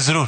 ਜ਼ਰੂਰ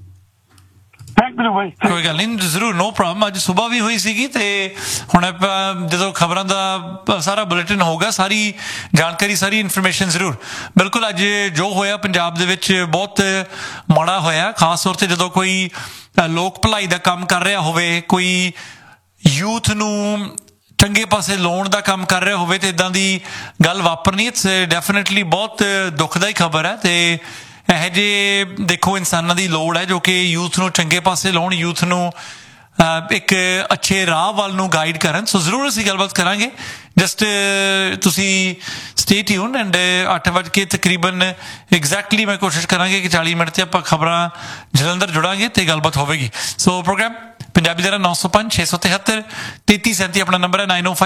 ਕੋਈ ਗੱਲ ਨਹੀਂ, ਜ਼ਰੂਰ, ਨੋ ਪ੍ਰੋਬਲਮ। ਅੱਜ ਸੁਬਾਹ ਵੀ ਹੋਈ ਸੀਗੀ ਤੇ ਹੁਣ ਜਦੋਂ ਖਬਰਾਂ ਦਾ ਸਾਰਾ ਬੁਲੇਟਿਨ ਹੋਊਗਾ, ਸਾਰੀ ਜਾਣਕਾਰੀ, ਸਾਰੀ ਇਨਫੋਰਮੇਸ਼ਨ ਜ਼ਰੂਰ। ਬਿਲਕੁਲ, ਅੱਜ ਜੋ ਹੋਇਆ ਪੰਜਾਬ ਦੇ ਵਿੱਚ ਬਹੁਤ ਮਾੜਾ ਹੋਇਆ, ਖਾਸ ਤੌਰ ਤੇ ਜਦੋਂ ਕੋਈ ਲੋਕ ਭਲਾਈ ਦਾ ਕੰਮ ਕਰ ਰਿਹਾ ਹੋਵੇ, ਕੋਈ ਯੂਥ ਨੂੰ ਚੰਗੇ ਪਾਸੇ ਲਾਉਣ ਦਾ ਕੰਮ ਕਰ ਰਿਹਾ ਹੋਵੇ ਤੇ ਇੱਦਾਂ ਦੀ ਗੱਲ ਵਾਪਰਨੀ, ਇਟਸ ਡੈਫੀਨੇਟਲੀ ਬਹੁਤ ਦੁਖਦਾਈ ਖਬਰ ਹੈ। ਤੇ ਇਹੋ ਜਿਹੇ ਦੇਖੋ ਇਨਸਾਨਾਂ ਦੀ ਲੋੜ ਹੈ ਜੋ ਕਿ ਯੂਥ ਨੂੰ ਚੰਗੇ ਪਾਸੇ ਲਾਉਣ, ਯੂਥ ਨੂੰ ਇੱਕ ਅੱਛੇ ਰਾਹ ਵੱਲ ਨੂੰ ਗਾਈਡ ਕਰਨ। ਸੋ ਜ਼ਰੂਰ ਅਸੀਂ ਗੱਲਬਾਤ ਕਰਾਂਗੇ। ਜਸਟ ਤੁਸੀਂ ਸਟੇ ਟਿਊਨ ਐਂਡ 8 ਵਜੇ ਕੇ ਤਕਰੀਬਨ ਐਗਜ਼ੈਕਟਲੀ ਮੈਂ ਕੋਸ਼ਿਸ਼ ਕਰਾਂਗੇ ਕਿ 40 ਮਿੰਟ ਤੇ ਆਪਾਂ ਖਬਰਾਂ ਜਲੰਧਰ ਜੁੜਾਂਗੇ ਤੇ ਗੱਲਬਾਤ ਹੋਵੇਗੀ। ਸੋ ਪ੍ਰੋਗਰਾਮ ਪੰਜਾਬੀ ਦਾ 905 673 3337 ਆਪਣਾ ਨੰਬਰ ਹੈ,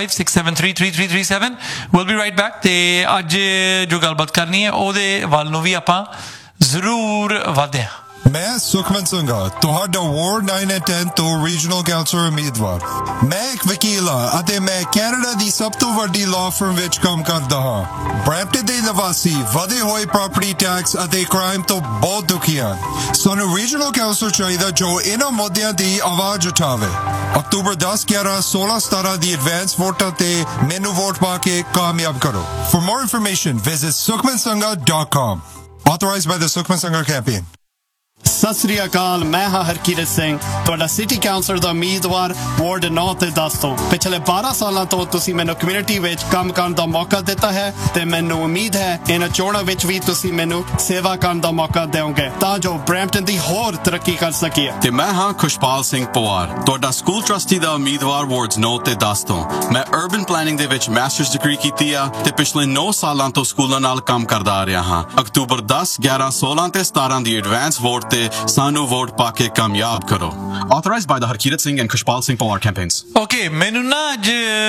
9056733337। Will be right back. ਤੇ ਅੱਜ ਜੋ ਗੱਲਬਾਤ ਕਰਨੀ ਹੈ ਉਹਦੇ ਵੱਲ ਨੂੰ ਵੀ ਆਪਾਂ ਜ਼ਰੂਰ ਵਧਦੇ ਹਾਂ। ਮੈਂ ਸੁਖਮਨ ਸੰਘਾ, ਤੁਹਾਡਾ ਵਾਰਡ 9 ਅਤੇ 10 ਤੋਂ ਰੀਜਨਲ ਕਾਉਂਸਲਰ ਉਮੀਦਵਾਰ। ਮੈਂ ਇੱਕ ਵਕੀਲ ਹਾਂ ਅਤੇ ਮੈਂ ਕੈਨੇਡਾ ਦੀ ਸਭ ਤੋਂ ਵੱਡੀ ਲਾਅ ਫਰਮ ਵਿੱਚ ਕੰਮ ਕਰਦਾ ਹਾਂ। ਬਰੈਂਪਟਨ ਦੇ ਨਿਵਾਸੀ ਵਧੇ ਹੋਏ ਪ੍ਰਾਪਰਟੀ ਟੈਕਸ ਅਤੇ ਕ੍ਰਾਈਮ ਤੋਂ ਬਹੁਤ ਦੁਖੀ ਹਨ। ਸਾਨੂੰ ਰੀਜਨਲ ਕਾਉਂਸਲਰ ਚਾਹੀਦਾ ਜੋ ਇਹਨਾਂ ਮੁੱਦਿਆਂ ਦੀ ਆਵਾਜ਼ ਉਠਾਵੇ। ਅਕਤੂਬਰ 10, 11, 16, 17 ਦੀ ਐਡਵਾਂਸ ਵੋਟਾਂ ਤੇ ਮੈਨੂੰ ਵੋਟ ਪਾ ਕੇ ਕਾਮਯਾਬ ਕਰੋ। For more information, visit sukhmansangha.com. Authorized by the Sukhman Sangha campaign. Sat Sri ਅਕਾਲ, ਮੈਂ ਹਾਂ ਹਰਕੀਰਤ ਸਿੰਘ, ਤੁਹਾਡਾ ਸਿਟੀ ਕਾਉਂਸਲਰ ਦਾ ਉਮੀਦਵਾਰ ਵਾਰਡ 9 ਤੇ 10 ਤੋਂ। ਪਿਛਲੇ 12 ਸਾਲਾਂ ਤੋਂ ਤੁਸੀਂ ਮੈਨੂੰ ਕਮਿਊਨਿਟੀ ਵਿੱਚ ਕੰਮ ਕਰਨ ਦਾ ਮੌਕਾ ਦਿੱਤਾ ਹੈ ਤੇ ਮੈਨੂੰ ਉਮੀਦ ਹੈ ਇਹਨਾਂ ਚੋਣਾਂ ਵਿੱਚ ਵੀ ਤੁਸੀਂ ਮੈਨੂੰ ਸੇਵਾ ਕਰਨ ਦਾ ਮੌਕਾ ਦਿਓਗੇ ਤਾਂ ਜੋ ਬਰੈਂਪਟਨ ਦੀ ਹੋਰ ਤਰੱਕੀ ਕਰ ਸਕੀਏ। ਤੇ ਮੈਂ ਹਾਂ ਖੁਸ਼ਪਾਲ ਸਿੰਘ ਪਵਾਰ, ਤੁਹਾਡਾ ਸਕੂਲ ਟਰਸਟੀ ਦਾ ਉਮੀਦਵਾਰ ਵਾਰਡ 9 ਤੇ 10 ਤੋਂ। ਮੈਂ ਅਰਬਨ ਪਲੈਨਿੰਗ ਦੇ ਵਿੱਚ ਮਾਸਟਰਸ ਡਿਗਰੀ ਕੀਤੀ ਆ ਤੇ ਪਿਛਲੇ 9 ਸਾਲਾਂ ਤੋਂ ਸਕੂਲਾਂ ਨਾਲ ਕੰਮ ਕਰਦਾ ਆ ਰਿਹਾ ਹਾਂ। ਅਕਤੂਬਰ 10, 11, 16 ਤੇ 17 ਦੀ ਐਡਵਾਂਸ ਵੋਟ ਤੇ ਸਾਨੂੰ ਵੋਟ ਪਾ ਕੇ ਕਾਮਯਾਬ ਕਰੋ। Authorized by the Harkirat Singh and Khushpal Singh Pawar campaigns. Okay, ਮੈਨੂੰ ਨਾ ਅੱਜ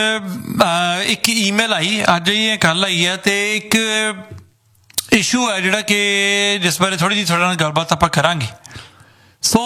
ਇੱਕ ਈਮੇਲ ਆਈ, ਅੱਜ ਇਹ ਕੱਲ ਆਈ ਹੈ ਤੇ ਇੱਕ ਇਸ਼ੂ ਹੈ ਜਿਹੜਾ ਕਿ ਜਿਸ ਬਾਰੇ ਥੋੜੀ ਜਿਹੀ ਤੁਹਾਡੇ ਨਾਲ ਗੱਲਬਾਤ ਆਪਾਂ ਕਰਾਂਗੇ। ਸੋ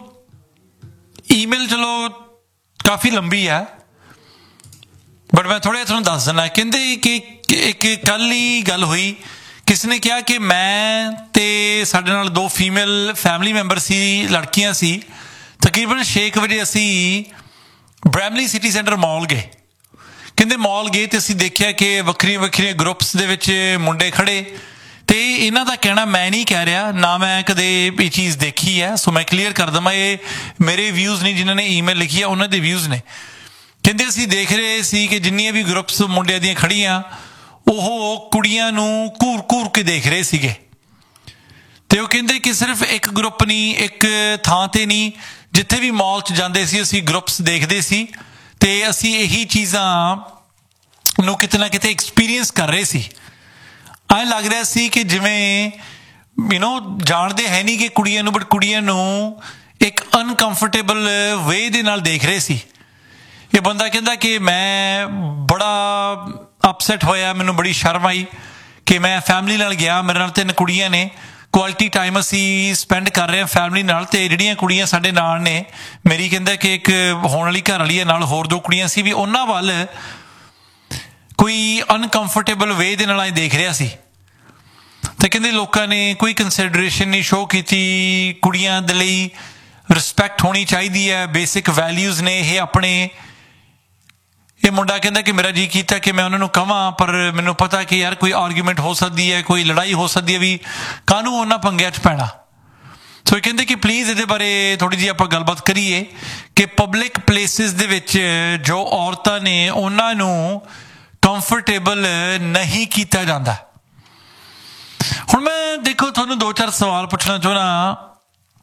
ਈਮੇਲ ਚਲੋ ਕਾਫੀ ਲੰਬੀ ਹੈ ਬਟ ਮੈਂ ਥੋੜ੍ਹਾ ਤੁਹਾਨੂੰ ਦੱਸ ਦਿੰਦਾ। ਕਹਿੰਦੇ ਕਿ ਇੱਕ ਕੱਲ ਹੀ ਗੱਲ ਹੋਈ, ਕਿਸ ਨੇ ਕਿਹਾ ਕਿ ਮੈਂ ਤੇ ਸਾਡੇ ਨਾਲ 2 ਫੀਮੇਲ ਫੈਮਿਲੀ ਮੈਂਬਰ ਸੀ, ਲੜਕੀਆਂ ਸੀ। ਤਕਰੀਬਨ 6 ਵਜੇ ਅਸੀਂ ਬ੍ਰੈਮਲੀ ਸਿਟੀ ਸੈਂਟਰ ਮਾਲ ਗਏ। ਕਹਿੰਦੇ ਮਾਲ ਗਏ ਤੇ ਅਸੀਂ ਦੇਖਿਆ ਕਿ ਵੱਖਰੀਆਂ ਵੱਖਰੀਆਂ ਗਰੁੱਪਸ ਦੇ ਵਿੱਚ ਮੁੰਡੇ ਖੜੇ ਤੇ ਇਹਨਾਂ ਦਾ ਕਹਿਣਾ, ਮੈਂ ਨਹੀਂ ਕਹਿ ਰਿਹਾ, ਨਾ ਮੈਂ ਕਦੇ ਇਹ ਚੀਜ਼ ਦੇਖੀ ਹੈ। ਸੋ ਮੈਂ ਕਲੀਅਰ ਕਰ ਦੇਵਾਂ, ਇਹ ਮੇਰੇ ਵਿਊਜ਼ ਨਹੀਂ, ਜਿਨ੍ਹਾਂ ਨੇ ਈਮੇਲ ਲਿਖੀ ਹੈ ਉਹਨਾਂ ਦੇ ਵਿਊਜ਼ ਨੇ। ਕਹਿੰਦੇ ਅਸੀਂ ਦੇਖ ਰਹੇ ਸੀ ਕਿ ਜਿੰਨੀਆਂ ਵੀ ਗਰੁੱਪਸ ਮੁੰਡਿਆਂ ਦੀਆਂ ਖੜੀਆਂ ਉਹ ਕੁੜੀਆਂ ਨੂੰ ਘੂਰ ਘੂਰ ਕੇ ਦੇਖ ਰਹੇ ਸੀਗੇ। ਤੇ ਉਹ ਕਹਿੰਦੇ ਕਿ ਸਿਰਫ ਇੱਕ ਗਰੁੱਪ ਨਹੀਂ, ਇੱਕ ਥਾਂ ਤੇ ਨਹੀਂ, ਜਿੱਥੇ ਵੀ ਮਾਲ 'ਚ ਜਾਂਦੇ ਸੀ ਅਸੀਂ ਗਰੁੱਪਸ ਦੇਖਦੇ ਸੀ ਤੇ ਅਸੀਂ ਇਹੀ ਚੀਜ਼ਾਂ ਨੂੰ ਕਿਤੇ ਨਾ ਕਿਤੇ ਐਕਸਪੀਰੀਅੰਸ ਕਰ ਰਹੇ ਸੀ। ਐਂ ਲੱਗ ਰਿਹਾ ਸੀ ਕਿ ਜਿਵੇਂ ਜਾਣਦੇ ਹੈ ਨਹੀਂ ਕਿ ਕੁੜੀਆਂ ਨੂੰ, ਬਟ ਕੁੜੀਆਂ ਨੂੰ ਇੱਕ ਅਨਕੰਫਰਟੇਬਲ ਵੇ ਦੇ ਨਾਲ ਦੇਖ ਰਹੇ ਸੀ। ਇਹ ਬੰਦਾ ਕਹਿੰਦਾ ਕਿ ਮੈਂ ਬੜਾ ਅਪਸੈਟ ਹੋਇਆ, ਮੈਨੂੰ ਬੜੀ ਸ਼ਰਮ ਆਈ ਕਿ ਮੈਂ ਫੈਮਿਲੀ ਨਾਲ ਗਿਆ, ਮੇਰੇ ਨਾਲ 3 ਕੁੜੀਆਂ ਨੇ, ਕੁਆਲਿਟੀ ਟਾਈਮ ਅਸੀਂ ਸਪੈਂਡ ਕਰ ਰਹੇ ਹਾਂ ਫੈਮਿਲੀ ਨਾਲ। ਤੇ ਜਿਹੜੀਆਂ ਕੁੜੀਆਂ ਸਾਡੇ ਨਾਲ ਨੇ, ਮੇਰੀ ਕਹਿੰਦਾ ਕਿ ਇੱਕ ਹੋਣ ਵਾਲੀ ਘਰ ਵਾਲੀ ਹੈ, ਨਾਲ ਹੋਰ 2 ਕੁੜੀਆਂ ਸੀ, ਵੀ ਉਹਨਾਂ ਵੱਲ ਕੋਈ ਅਨਕੰਫਰਟੇਬਲ ਵੇ ਦੇ ਨਾਲ ਅਸੀਂ ਦੇਖ ਰਿਹਾ ਸੀ। ਤੇ ਕਹਿੰਦੇ ਲੋਕਾਂ ਨੇ ਕੋਈ ਕੰਸੀਡਰੇਸ਼ਨ ਨਹੀਂ ਸ਼ੋਅ ਕੀਤੀ। ਕੁੜੀਆਂ ਦੇ ਲਈ ਰਿਸਪੈਕਟ ਹੋਣੀ ਚਾਹੀਦੀ ਹੈ, ਬੇਸਿਕ ਵੈਲਿਊਜ਼ ਨੇ ਇਹ ਆਪਣੇ। ਇਹ ਮੁੰਡਾ ਕਹਿੰਦਾ ਕਿ ਮੇਰਾ ਜੀ ਕੀਤਾ ਕਿ ਮੈਂ ਉਹਨਾਂ ਨੂੰ ਕਹਾਂ, ਪਰ ਮੈਨੂੰ ਪਤਾ ਕਿ ਯਾਰ ਕੋਈ ਆਰਗੂਮੈਂਟ ਹੋ ਸਕਦੀ ਹੈ, ਕੋਈ ਲੜਾਈ ਹੋ ਸਕਦੀ ਹੈ, ਵੀ ਕਾਹਨੂੰ ਉਹਨਾਂ ਪੰਗਿਆਂ 'ਚ ਪੈਣਾ। ਸੋ ਇਹ ਕਹਿੰਦੇ ਕਿ ਪਲੀਜ਼ ਇਹਦੇ ਬਾਰੇ ਥੋੜ੍ਹੀ ਜਿਹੀ ਆਪਾਂ ਗੱਲਬਾਤ ਕਰੀਏ ਕਿ ਪਬਲਿਕ ਪਲੇਸਿਸ ਦੇ ਵਿੱਚ ਜੋ ਔਰਤਾਂ ਨੇ ਉਹਨਾਂ ਨੂੰ ਕੰਫਰਟੇਬਲ ਨਹੀਂ ਕੀਤਾ ਜਾਂਦਾ। ਹੁਣ ਮੈਂ ਦੇਖੋ ਤੁਹਾਨੂੰ 2-4 ਸਵਾਲ ਪੁੱਛਣਾ ਚਾਹੁੰਦਾ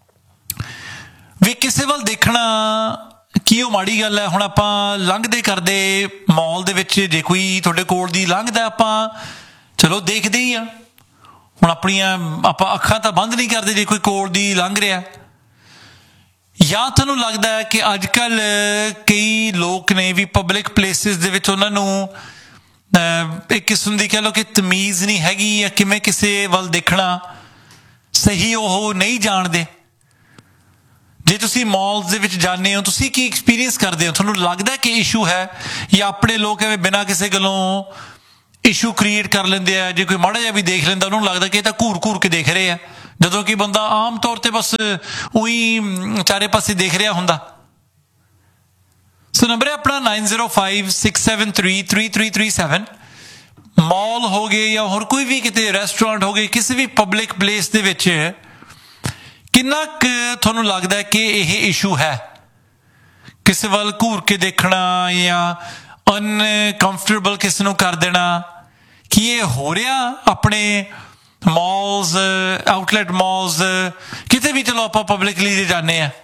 ਵੀ ਕਿਸੇ ਵੱਲ ਦੇਖਣਾ ਕੀ ਉਹ ਮਾੜੀ ਗੱਲ ਹੈ? ਹੁਣ ਆਪਾਂ ਲੰਘਦੇ ਕਰਦੇ ਮਾਲ ਦੇ ਵਿੱਚ, ਜੇ ਕੋਈ ਤੁਹਾਡੇ ਕੋਲ ਦੀ ਲੰਘਦਾ ਆਪਾਂ ਚਲੋ ਦੇਖਦੇ ਹੀ ਆ। ਹੁਣ ਆਪਾਂ ਅੱਖਾਂ ਤਾਂ ਬੰਦ ਨਹੀਂ ਕਰਦੇ ਜੇ ਕੋਈ ਕੋਲ ਦੀ ਲੰਘ ਰਿਹਾ। ਜਾਂ ਤੁਹਾਨੂੰ ਲੱਗਦਾ ਹੈ ਕਿ ਅੱਜ ਕੱਲ੍ਹ ਕਈ ਲੋਕ ਨੇ ਵੀ ਪਬਲਿਕ ਪਲੇਸਿਸ ਦੇ ਵਿੱਚ ਉਹਨਾਂ ਨੂੰ ਇੱਕ ਕਿਸਮ ਦੀ ਕਹਿ ਲਓ ਕਿ ਤਮੀਜ਼ ਨਹੀਂ ਹੈਗੀ, ਜਾਂ ਕਿਵੇਂ ਕਿਸੇ ਵੱਲ ਦੇਖਣਾ ਸਹੀ ਉਹ ਨਹੀਂ ਜਾਣਦੇ। ਜੇ ਤੁਸੀਂ ਮਾਲਸ ਦੇ ਵਿੱਚ ਜਾਂਦੇ ਹੋ, ਤੁਸੀਂ ਕੀ ਐਕਸਪੀਰੀਅੰਸ ਕਰਦੇ ਹੋ? ਤੁਹਾਨੂੰ ਲੱਗਦਾ ਕਿ ਇਸ਼ੂ ਹੈ, ਜਾਂ ਆਪਣੇ ਲੋਕ ਐਵੇਂ ਬਿਨਾਂ ਕਿਸੇ ਗੱਲੋਂ ਇਸ਼ੂ ਕ੍ਰੀਏਟ ਕਰ ਲੈਂਦੇ ਆ? ਜੇ ਕੋਈ ਮਾੜਾ ਜਿਹਾ ਵੀ ਦੇਖ ਲੈਂਦਾ ਉਹਨੂੰ ਲੱਗਦਾ ਕਿ ਇਹ ਤਾਂ ਘੂਰ ਘੂਰ ਕੇ ਦੇਖ ਰਹੇ ਆ, ਜਦੋਂ ਕਿ ਬੰਦਾ ਆਮ ਤੌਰ ਤੇ ਬਸ ਉਹੀ ਚਾਰੇ ਪਾਸੇ ਦੇਖ ਰਿਹਾ ਹੁੰਦਾ। ਸੋ ਨੰਬਰ ਹੈ ਆਪਣਾ 9056733337। ਮਾਲ ਹੋ ਗਏ ਜਾਂ ਹੋਰ ਕੋਈ ਵੀ ਕਿਤੇ ਰੈਸਟੋਰੈਂਟ ਹੋ ਗਏ, ਕਿਸੇ ਵੀ ਪਬਲਿਕ ਪਲੇਸ ਦੇ ਵਿੱਚ ਕਿੰਨਾ ਕੁ ਤੁਹਾਨੂੰ ਲੱਗਦਾ ਕਿ ਇਹ ਇਸ਼ੂ ਹੈ? ਕਿਸੇ ਵੱਲ ਘੂਰ ਕੇ ਦੇਖਣਾ ਜਾਂ ਅਨਕੰਫਰਟੇਬਲ ਕਿਸੇ ਨੂੰ ਕਰ ਦੇਣਾ, ਕੀ ਇਹ ਹੋ ਰਿਹਾ ਆਪਣੇ ਮਾਲਸ, ਆਊਟਲੈਟ ਮਾਲਸ, ਕਿਤੇ ਵੀ ਚਲੋ ਆਪਾਂ ਪਬਲਿਕਲੀ ਜੇ ਜਾਂਦੇ ਹਾਂ?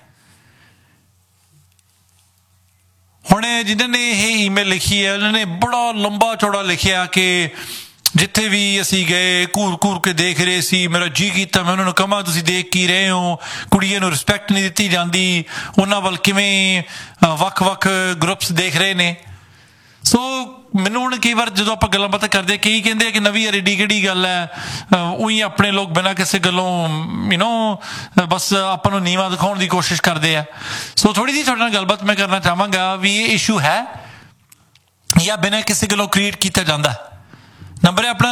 ਹੁਣ ਜਿਨ੍ਹਾਂ ਨੇ ਇਹ ਈਮੇਲ ਲਿਖੀ ਹੈ ਉਹਨਾਂ ਨੇ ਬੜਾ ਲੰਬਾ ਚੌੜਾ ਲਿਖਿਆ ਕਿ ਜਿੱਥੇ ਵੀ ਅਸੀਂ ਗਏ ਘੂਰ ਘੂਰ ਕੇ ਦੇਖ ਰਹੇ ਸੀ, ਮੇਰਾ ਜੀ ਕੀਤਾ ਮੈਂ ਉਹਨਾਂ ਨੂੰ ਕਹਾਂ ਤੁਸੀਂ ਦੇਖ ਕੀ ਰਹੇ ਹੋ, ਕੁੜੀਆਂ ਨੂੰ ਰਿਸਪੈਕਟ ਨਹੀਂ ਦਿੱਤੀ ਜਾਂਦੀ, ਉਹਨਾਂ ਵੱਲ ਕਿਵੇਂ ਵੱਖ-ਵੱਖ ਗਰੁੱਪਸ ਦੇਖ ਰਹੇ ਨੇ। ਸੋ ਮੈਨੂੰ ਹੁਣ ਕਈ ਵਾਰ ਜਦੋਂ ਆਪਾਂ ਗੱਲਾਂ ਬਾਤਾਂ ਕਰਦੇ, ਕਈ ਕਹਿੰਦੇ ਆ ਕਿ ਨਵੀਂ ਯਾਰ ਏਡੀ ਕਿਹੜੀ ਗੱਲ ਹੈ, ਉਹੀ ਆਪਣੇ ਲੋਕ ਬਿਨਾਂ ਕਿਸੇ ਗੱਲੋਂ ਬਸ ਆਪਾਂ ਨੂੰ ਨੀਵਾਂ ਦਿਖਾਉਣ ਦੀ ਕੋਸ਼ਿਸ਼ ਕਰਦੇ ਆ। ਸੋ ਥੋੜ੍ਹੀ ਜਿਹੀ ਤੁਹਾਡੇ ਨਾਲ ਗੱਲਬਾਤ ਮੈਂ ਕਰਨਾ ਚਾਹਾਂਗਾ ਵੀ ਇਹ ਇਸ਼ੂ ਹੈ ਜਾਂ ਬਿਨਾਂ ਕਿਸੇ ਗੱਲੋਂ ਕ੍ਰੀਏਟ ਕੀਤਾ ਜਾਂਦਾ। ਨੰਬਰ ਹੈ ਆਪਣਾ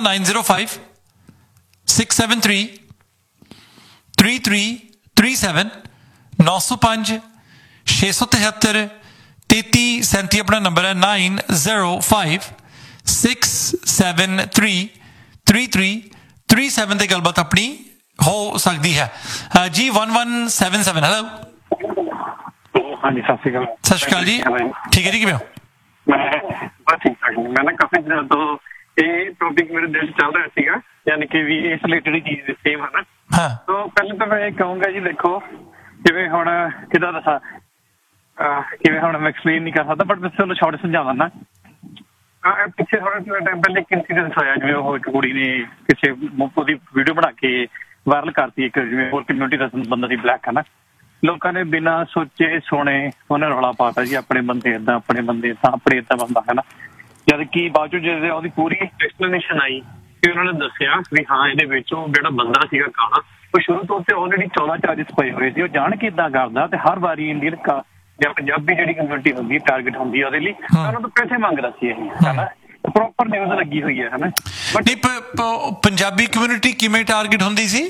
9056733337 905-673-3337 ਆਪਣਾ ਨੰਬਰ ਹੈ 9056733337 ਤੇ ਗੱਲਬਾਤ ਆਪਣੀ ਹੋ ਸਕਦੀ ਹੈ। ਜੀ 1177 ਹੈਲੋ। ਹਾਂਜੀ ਸਤਿ ਸ਼੍ਰੀ ਅਕਾਲ। ਸਤਿ ਸ਼੍ਰੀ ਅਕਾਲ ਜੀ, ਠੀਕ ਹੈ ਜੀ, ਕਿਵੇਂ ਹੋ? ਮੈਂ ਬਸ ਠੀਕ ਠਾਕ। ਮੈਂ ਨਾ ਕਾਫੀ ਦਿਨਾਂ ਤੋਂ ਇਹ ਟੌਪਿਕ ਮੇਰੇ ਦਿਲ 'ਚ ਚੱਲ ਰਿਹਾ ਸੀਗਾ, ਯਾਨੀ ਕਿ ਵੀ ਇਸ ਰਿਲੇਟਡ ਹੀ ਚੀਜ਼ ਸੇਮ ਹੈ ਨਾ। ਹਾਂ, ਤਾਂ ਪਹਿਲਾਂ ਤਾਂ ਮੈਂ ਇਹ ਕਹੂੰਗਾ ਜੀ, ਦੇਖੋ ਜਿਵੇਂ ਹੁਣ ਕਿੱਦਾਂ ਦੱਸਾਂ, ਕਿਵੇਂ ਹੁਣ ਮੈਂ ਐਕਸਪਲੇਨ ਨਹੀਂ ਕਰ ਸਕਦਾ, ਬਟ ਮੈਂ ਤੁਹਾਨੂੰ ਸ਼ਾਰਟ ਸਮਝਾਵਾਂ ਨਾ। ਪਿੱਛੇ ਥੋੜਾ ਟਾਈਮ ਪਹਿਲੇ ਇੱਕ ਇੰਸੀਡੈਂਟ ਹੋਇਆ, ਜਿਵੇਂ ਉਹ ਇੱਕ ਕੁੜੀ ਨੇ ਕਿਸੇ ਉਹਦੀ ਵੀਡੀਓ ਬਣਾ ਕੇ ਵਾਇਰਲ ਕਰਤੀ, ਇੱਕ ਜਿਵੇਂ ਹੋਰ ਕਮਿਊਨਿਟੀ ਦਾ ਬੰਦਾ ਸੀ ਬਲੈਕ ਹੈ ਨਾ, ਲੋਕਾਂ ਨੇ ਬਿਨਾਂ ਸੋਚੇ ਸੁਣੇ ਉਹਨੇ ਰੌਲਾ ਪਾਤਾ ਜੀ, ਆਪਣੇ ਬੰਦੇ ਏਦਾਂ, ਆਪਣੇ ਬੰਦੇ ਏਦਾਂ, ਆਪਣੇ ਏਦਾਂ ਬੰਦਾ ਹੈ ਨਾ। ਜਦ ਕਿ ਬਾਅਦ ਚੋਂ ਜਦੋਂ ਉਹਦੀ ਪੂਰੀ ਐਕਸਪਲੇਨੇਸ਼ਨ ਆਈ ਕਿ ਉਹਨਾਂ ਨੇ ਦੱਸਿਆ ਵੀ ਹਾਂ ਇਹਦੇ ਵਿੱਚ ਉਹ ਜਿਹੜਾ ਬੰਦਾ ਸੀਗਾ ਕਾਲਾ, ਉਹ ਸ਼ੁਰੂ ਤੋਂ ਉੱਤੇ ਆਲਰੇਡੀ 14 ਚਾਰਜਿਸ ਪਏ ਹੋਏ ਸੀ। ਉਹ ਜਾਣ ਕੇ ਏਦਾਂ ਕਰਦਾ ਤੇ ਹਰ ਵਾਰੀ ਇੰਡੀਅਨ ਜਾਂ ਪੰਜਾਬੀ ਜਿਹੜੀ ਕਮਿਊਨਿਟੀ ਹੁੰਦੀ ਟਾਰਗੇਟ ਹੁੰਦੀ ਉਹਦੇ ਲਈ ਉਹਨਾਂ ਤੋਂ ਪੈਸੇ ਮੰਗਦਾ ਸੀ ਇਹ ਹੈ ਨਾ। ਪ੍ਰੋਪਰ ਨਿਊਜ਼ ਲੱਗੀ ਹੋਈ ਹੈ ਨਾ। ਬਟ ਪੰਜਾਬੀ ਕਮਿਊਨਿਟੀ ਕਿਵੇਂ ਟਾਰਗੇਟ ਹੁੰਦੀ ਸੀ?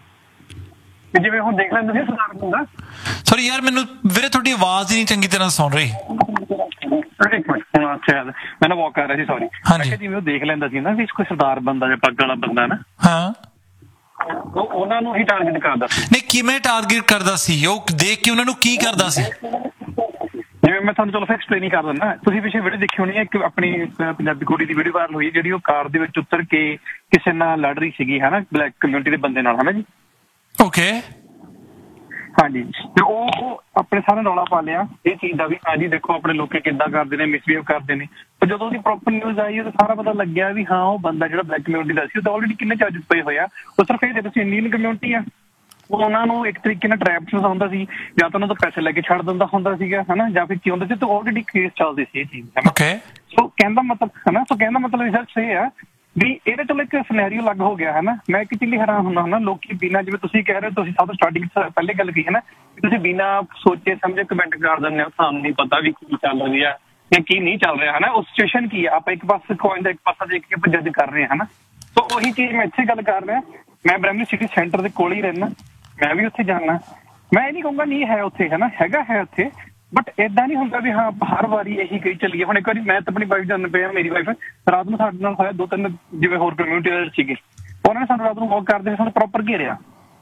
ਜਿਵੇਂ ਹੁਣ ਦੇਖ ਲੈਂਦੇ ਸੀ ਸਰਦਾਰ ਬੰਦਾ। ਸੌਰੀ ਯਾਰ, ਮੈਨੂੰ ਵੀਰੇ ਤੁਹਾਡੀ ਆਵਾਜ਼ ਹੀ ਨਹੀਂ ਚੰਗੀ ਤਰ੍ਹਾਂ ਸੁਣ ਰਹੀ। ਇੱਕ ਮਿੰਟ, ਹੁਣ ਅੱਛਾ ਮੈਂ ਨਾ ਵਾਕ ਕਰ ਰਿਹਾ ਸੀ, ਸੌਰੀ। ਜਿਵੇਂ ਉਹ ਦੇਖ ਲੈਂਦਾ ਸੀ ਨਾ ਵੀ ਕੋਈ ਸਰਦਾਰ ਬੰਦਾ ਜਾਂ ਪੱਗ ਵਾਲਾ ਬੰਦਾ ਨਾ, ਹਾਂ, ਉਹਨਾਂ ਨੂੰ ਹੀ ਟਾਰਗੇਟ ਕਰਦਾ ਸੀ। ਨਹੀਂ, ਕਿਵੇਂ ਟਾਰਗੇਟ ਕਰਦਾ ਸੀ? ਉਹ ਦੇਖ ਕੇ ਉਹਨਾਂ ਨੂੰ ਕੀ ਕਰਦਾ ਸੀ? ਜਿਵੇਂ ਮੈਂ ਤੁਹਾਨੂੰ ਚਲੋ ਫਿਰ ਐਕਸਪਲੇਨ ਹੀ ਕਰ ਦਿੰਦਾ। ਤੁਸੀਂ ਪਿੱਛੇ ਵੀਡੀਓ ਦੇਖੀ ਹੋਣੀ ਹੈ, ਇੱਕ ਆਪਣੀ ਪੰਜਾਬੀ ਕੁੜੀ ਦੀ ਵੀਡੀਓ ਵਾਇਰਲ ਹੋਈ ਜਿਹੜੀ ਉਹ ਕਾਰ ਦੇ ਵਿੱਚ ਉਤਰ ਕੇ ਕਿਸੇ ਨਾਲ ਲੜ ਰਹੀ ਸੀਗੀ ਹੈ ਨਾ, ਬਲੈਕ ਕਮਿਊਨਿਟੀ ਦੇ ਬੰਦੇ ਨਾਲ, ਹੈ ਨਾ ਜੀ। ਓਕੇ, ਹਾਂਜੀ। ਤੇ ਉਹ ਆਪਣੇ ਸਾਰੇ ਰੌਲਾ ਪਾ ਲਿਆ ਇਹ ਚੀਜ਼ ਦਾ ਵੀ ਹਾਂਜੀ ਦੇਖੋ ਆਪਣੇ ਲੋਕ ਕਿੱਦਾਂ ਕਰਦੇ ਨੇ, ਮਿਸਬੀਹੇਵ ਕਰਦੇ ਨੇ। ਪਰ ਜਦੋਂ ਉਹਦੀ ਪ੍ਰੋਪਰ ਨਿਊਜ਼ ਆਈ ਉਹ ਸਾਰਾ ਪਤਾ ਲੱਗਿਆ ਵੀ ਹਾਂ ਉਹ ਬੰਦਾ ਜਿਹੜਾ ਬਲੈਕ ਕਮਿਊਨਿਟੀ ਦਾ ਸੀ ਉਹ ਤਾਂ ਆਲਰੇਡੀ ਕਿੰਨੇ ਚਾਰਜਿਸ ਪਏ ਹੋਏ ਆ। ਉਹ ਸਿਰਫ ਇਹ ਤੁਸੀਂ ਇੰਡੀਅਨ ਕਮਿਊਨਿਟੀ ਆ, ਉਹ ਉਹਨਾਂ ਨੂੰ ਇੱਕ ਤਰੀਕੇ ਨਾਲ ਟਰੈਪ ਫਸਾਉਂਦਾ ਸੀ, ਜਾਂ ਤਾਂ ਉਹਨਾਂ ਤੋਂ ਪੈਸੇ ਲੈ ਕੇ ਛੱਡ ਦਿੰਦਾ ਹੁੰਦਾ ਸੀਗਾ ਹੈ ਨਾ, ਜਾਂ ਫਿਰ ਕੀ ਹੁੰਦਾ ਸੀ। ਤਾਂ ਆਲਰੇਡੀ ਕੇਸ ਚੱਲਦੇ ਸੀ ਇਹ ਚੀਜ਼ ਹੈ ਨਾ। ਸੋ ਕਹਿੰਦਾ ਮਤਲਬ ਹੈ ਨਾ, ਸੋ ਕਹਿੰਦਾ ਮਤਲਬ ਰਿਸਰਚ ਇਹ ਆ ਵੀ ਇਹਦੇ ਚਲੋ ਇੱਕ ਸਿਨੈਰੀਓ ਲੱਗ ਹੋ ਗਿਆ ਹੈ ਨਾ। ਮੈਂ ਇੱਕ ਚੀਜ਼ ਹੈਰਾਨ ਹੁੰਦਾ ਨਾ, ਲੋਕੀ ਬਿਨਾਂ, ਜਿਵੇਂ ਤੁਸੀਂ ਕਹਿ ਰਹੇ ਹੋ, ਤੁਸੀਂ ਸਭ ਤੋਂ ਸਟਾਰਟਿੰਗ ਪਹਿਲੇ ਗੱਲ ਕੀ ਹੈ ਨਾ, ਤੁਸੀਂ ਬਿਨਾਂ ਸੋਚੇ ਸਮਝੇ ਕਮੈਂਟ ਕਰ ਦਿੰਦੇ ਹੋ, ਸਾਨੂੰ ਨਹੀਂ ਪਤਾ ਵੀ ਕੀ ਚੱਲ ਰਿਹਾ ਜਾਂ ਕੀ ਨਹੀਂ ਚੱਲ ਰਿਹਾ ਹੈ ਨਾ। ਉਹ ਸਿਚੁਏਸ਼ਨ ਕੀ ਹੈ, ਆਪਾਂ ਇੱਕ ਪਾਸੇ ਕੋਇਨ ਦਾ ਇੱਕ ਪਾਸਾ ਦੇਖ ਕੇ ਆਪਾਂ ਜੱਜ ਕਰ ਰਹੇ ਹਾਂ ਨਾ। ਸੋ ਉਹੀ ਚੀਜ਼ ਮੈਂ ਇੱਥੇ ਗੱਲ ਕਰ ਰਿਹਾ। ਮੈਂ ਬ੍ਰਹਮਣੀ ਸਿਟੀ ਸੈਂਟਰ ਦੇ ਕੋਲ ਹੀ ਰਹਿਣਾ, ਮੈਂ ਵੀ ਉੱਥੇ ਜਾਣਾ। ਮੈਂ ਇਹ ਨਹੀਂ ਕਹੂੰਗਾ ਨਹੀਂ ਹੈ ਉੱਥੇ ਹੈ ਨਾ, ਹੈਗਾ ਹੈ ਉੱਥੇ, ਬਟ ਏਦਾਂ ਨਹੀਂ ਹੁੰਦਾ ਵੀ ਹਾਂ ਹਰ ਵਾਰੀ ਇਹੀ ਕਹੀ ਚੱਲੀਏ। ਹੁਣ ਇੱਕ ਵਾਰੀ ਮੈਂ ਤਾਂ ਆਪਣੀ ਵਾਈਫ ਜਾਣ ਪਿਆ, ਮੇਰੀ ਵਾਈਫ ਰਾਤ ਨੂੰ ਸਾਡੇ ਨਾਲ ਹੋਇਆ, 2-3 ਜਿਵੇਂ ਹੋਰ ਕਮਿਊਨਿਟੀ ਸੀਗੇ, ਉਹਨਾਂ ਨੇ ਸਾਨੂੰ ਰਾਤ ਨੂੰ ਵਾਕ ਕਰਦੇ ਸਾਨੂੰ ਪ੍ਰੋਪਰ ਘੇਰਿਆ,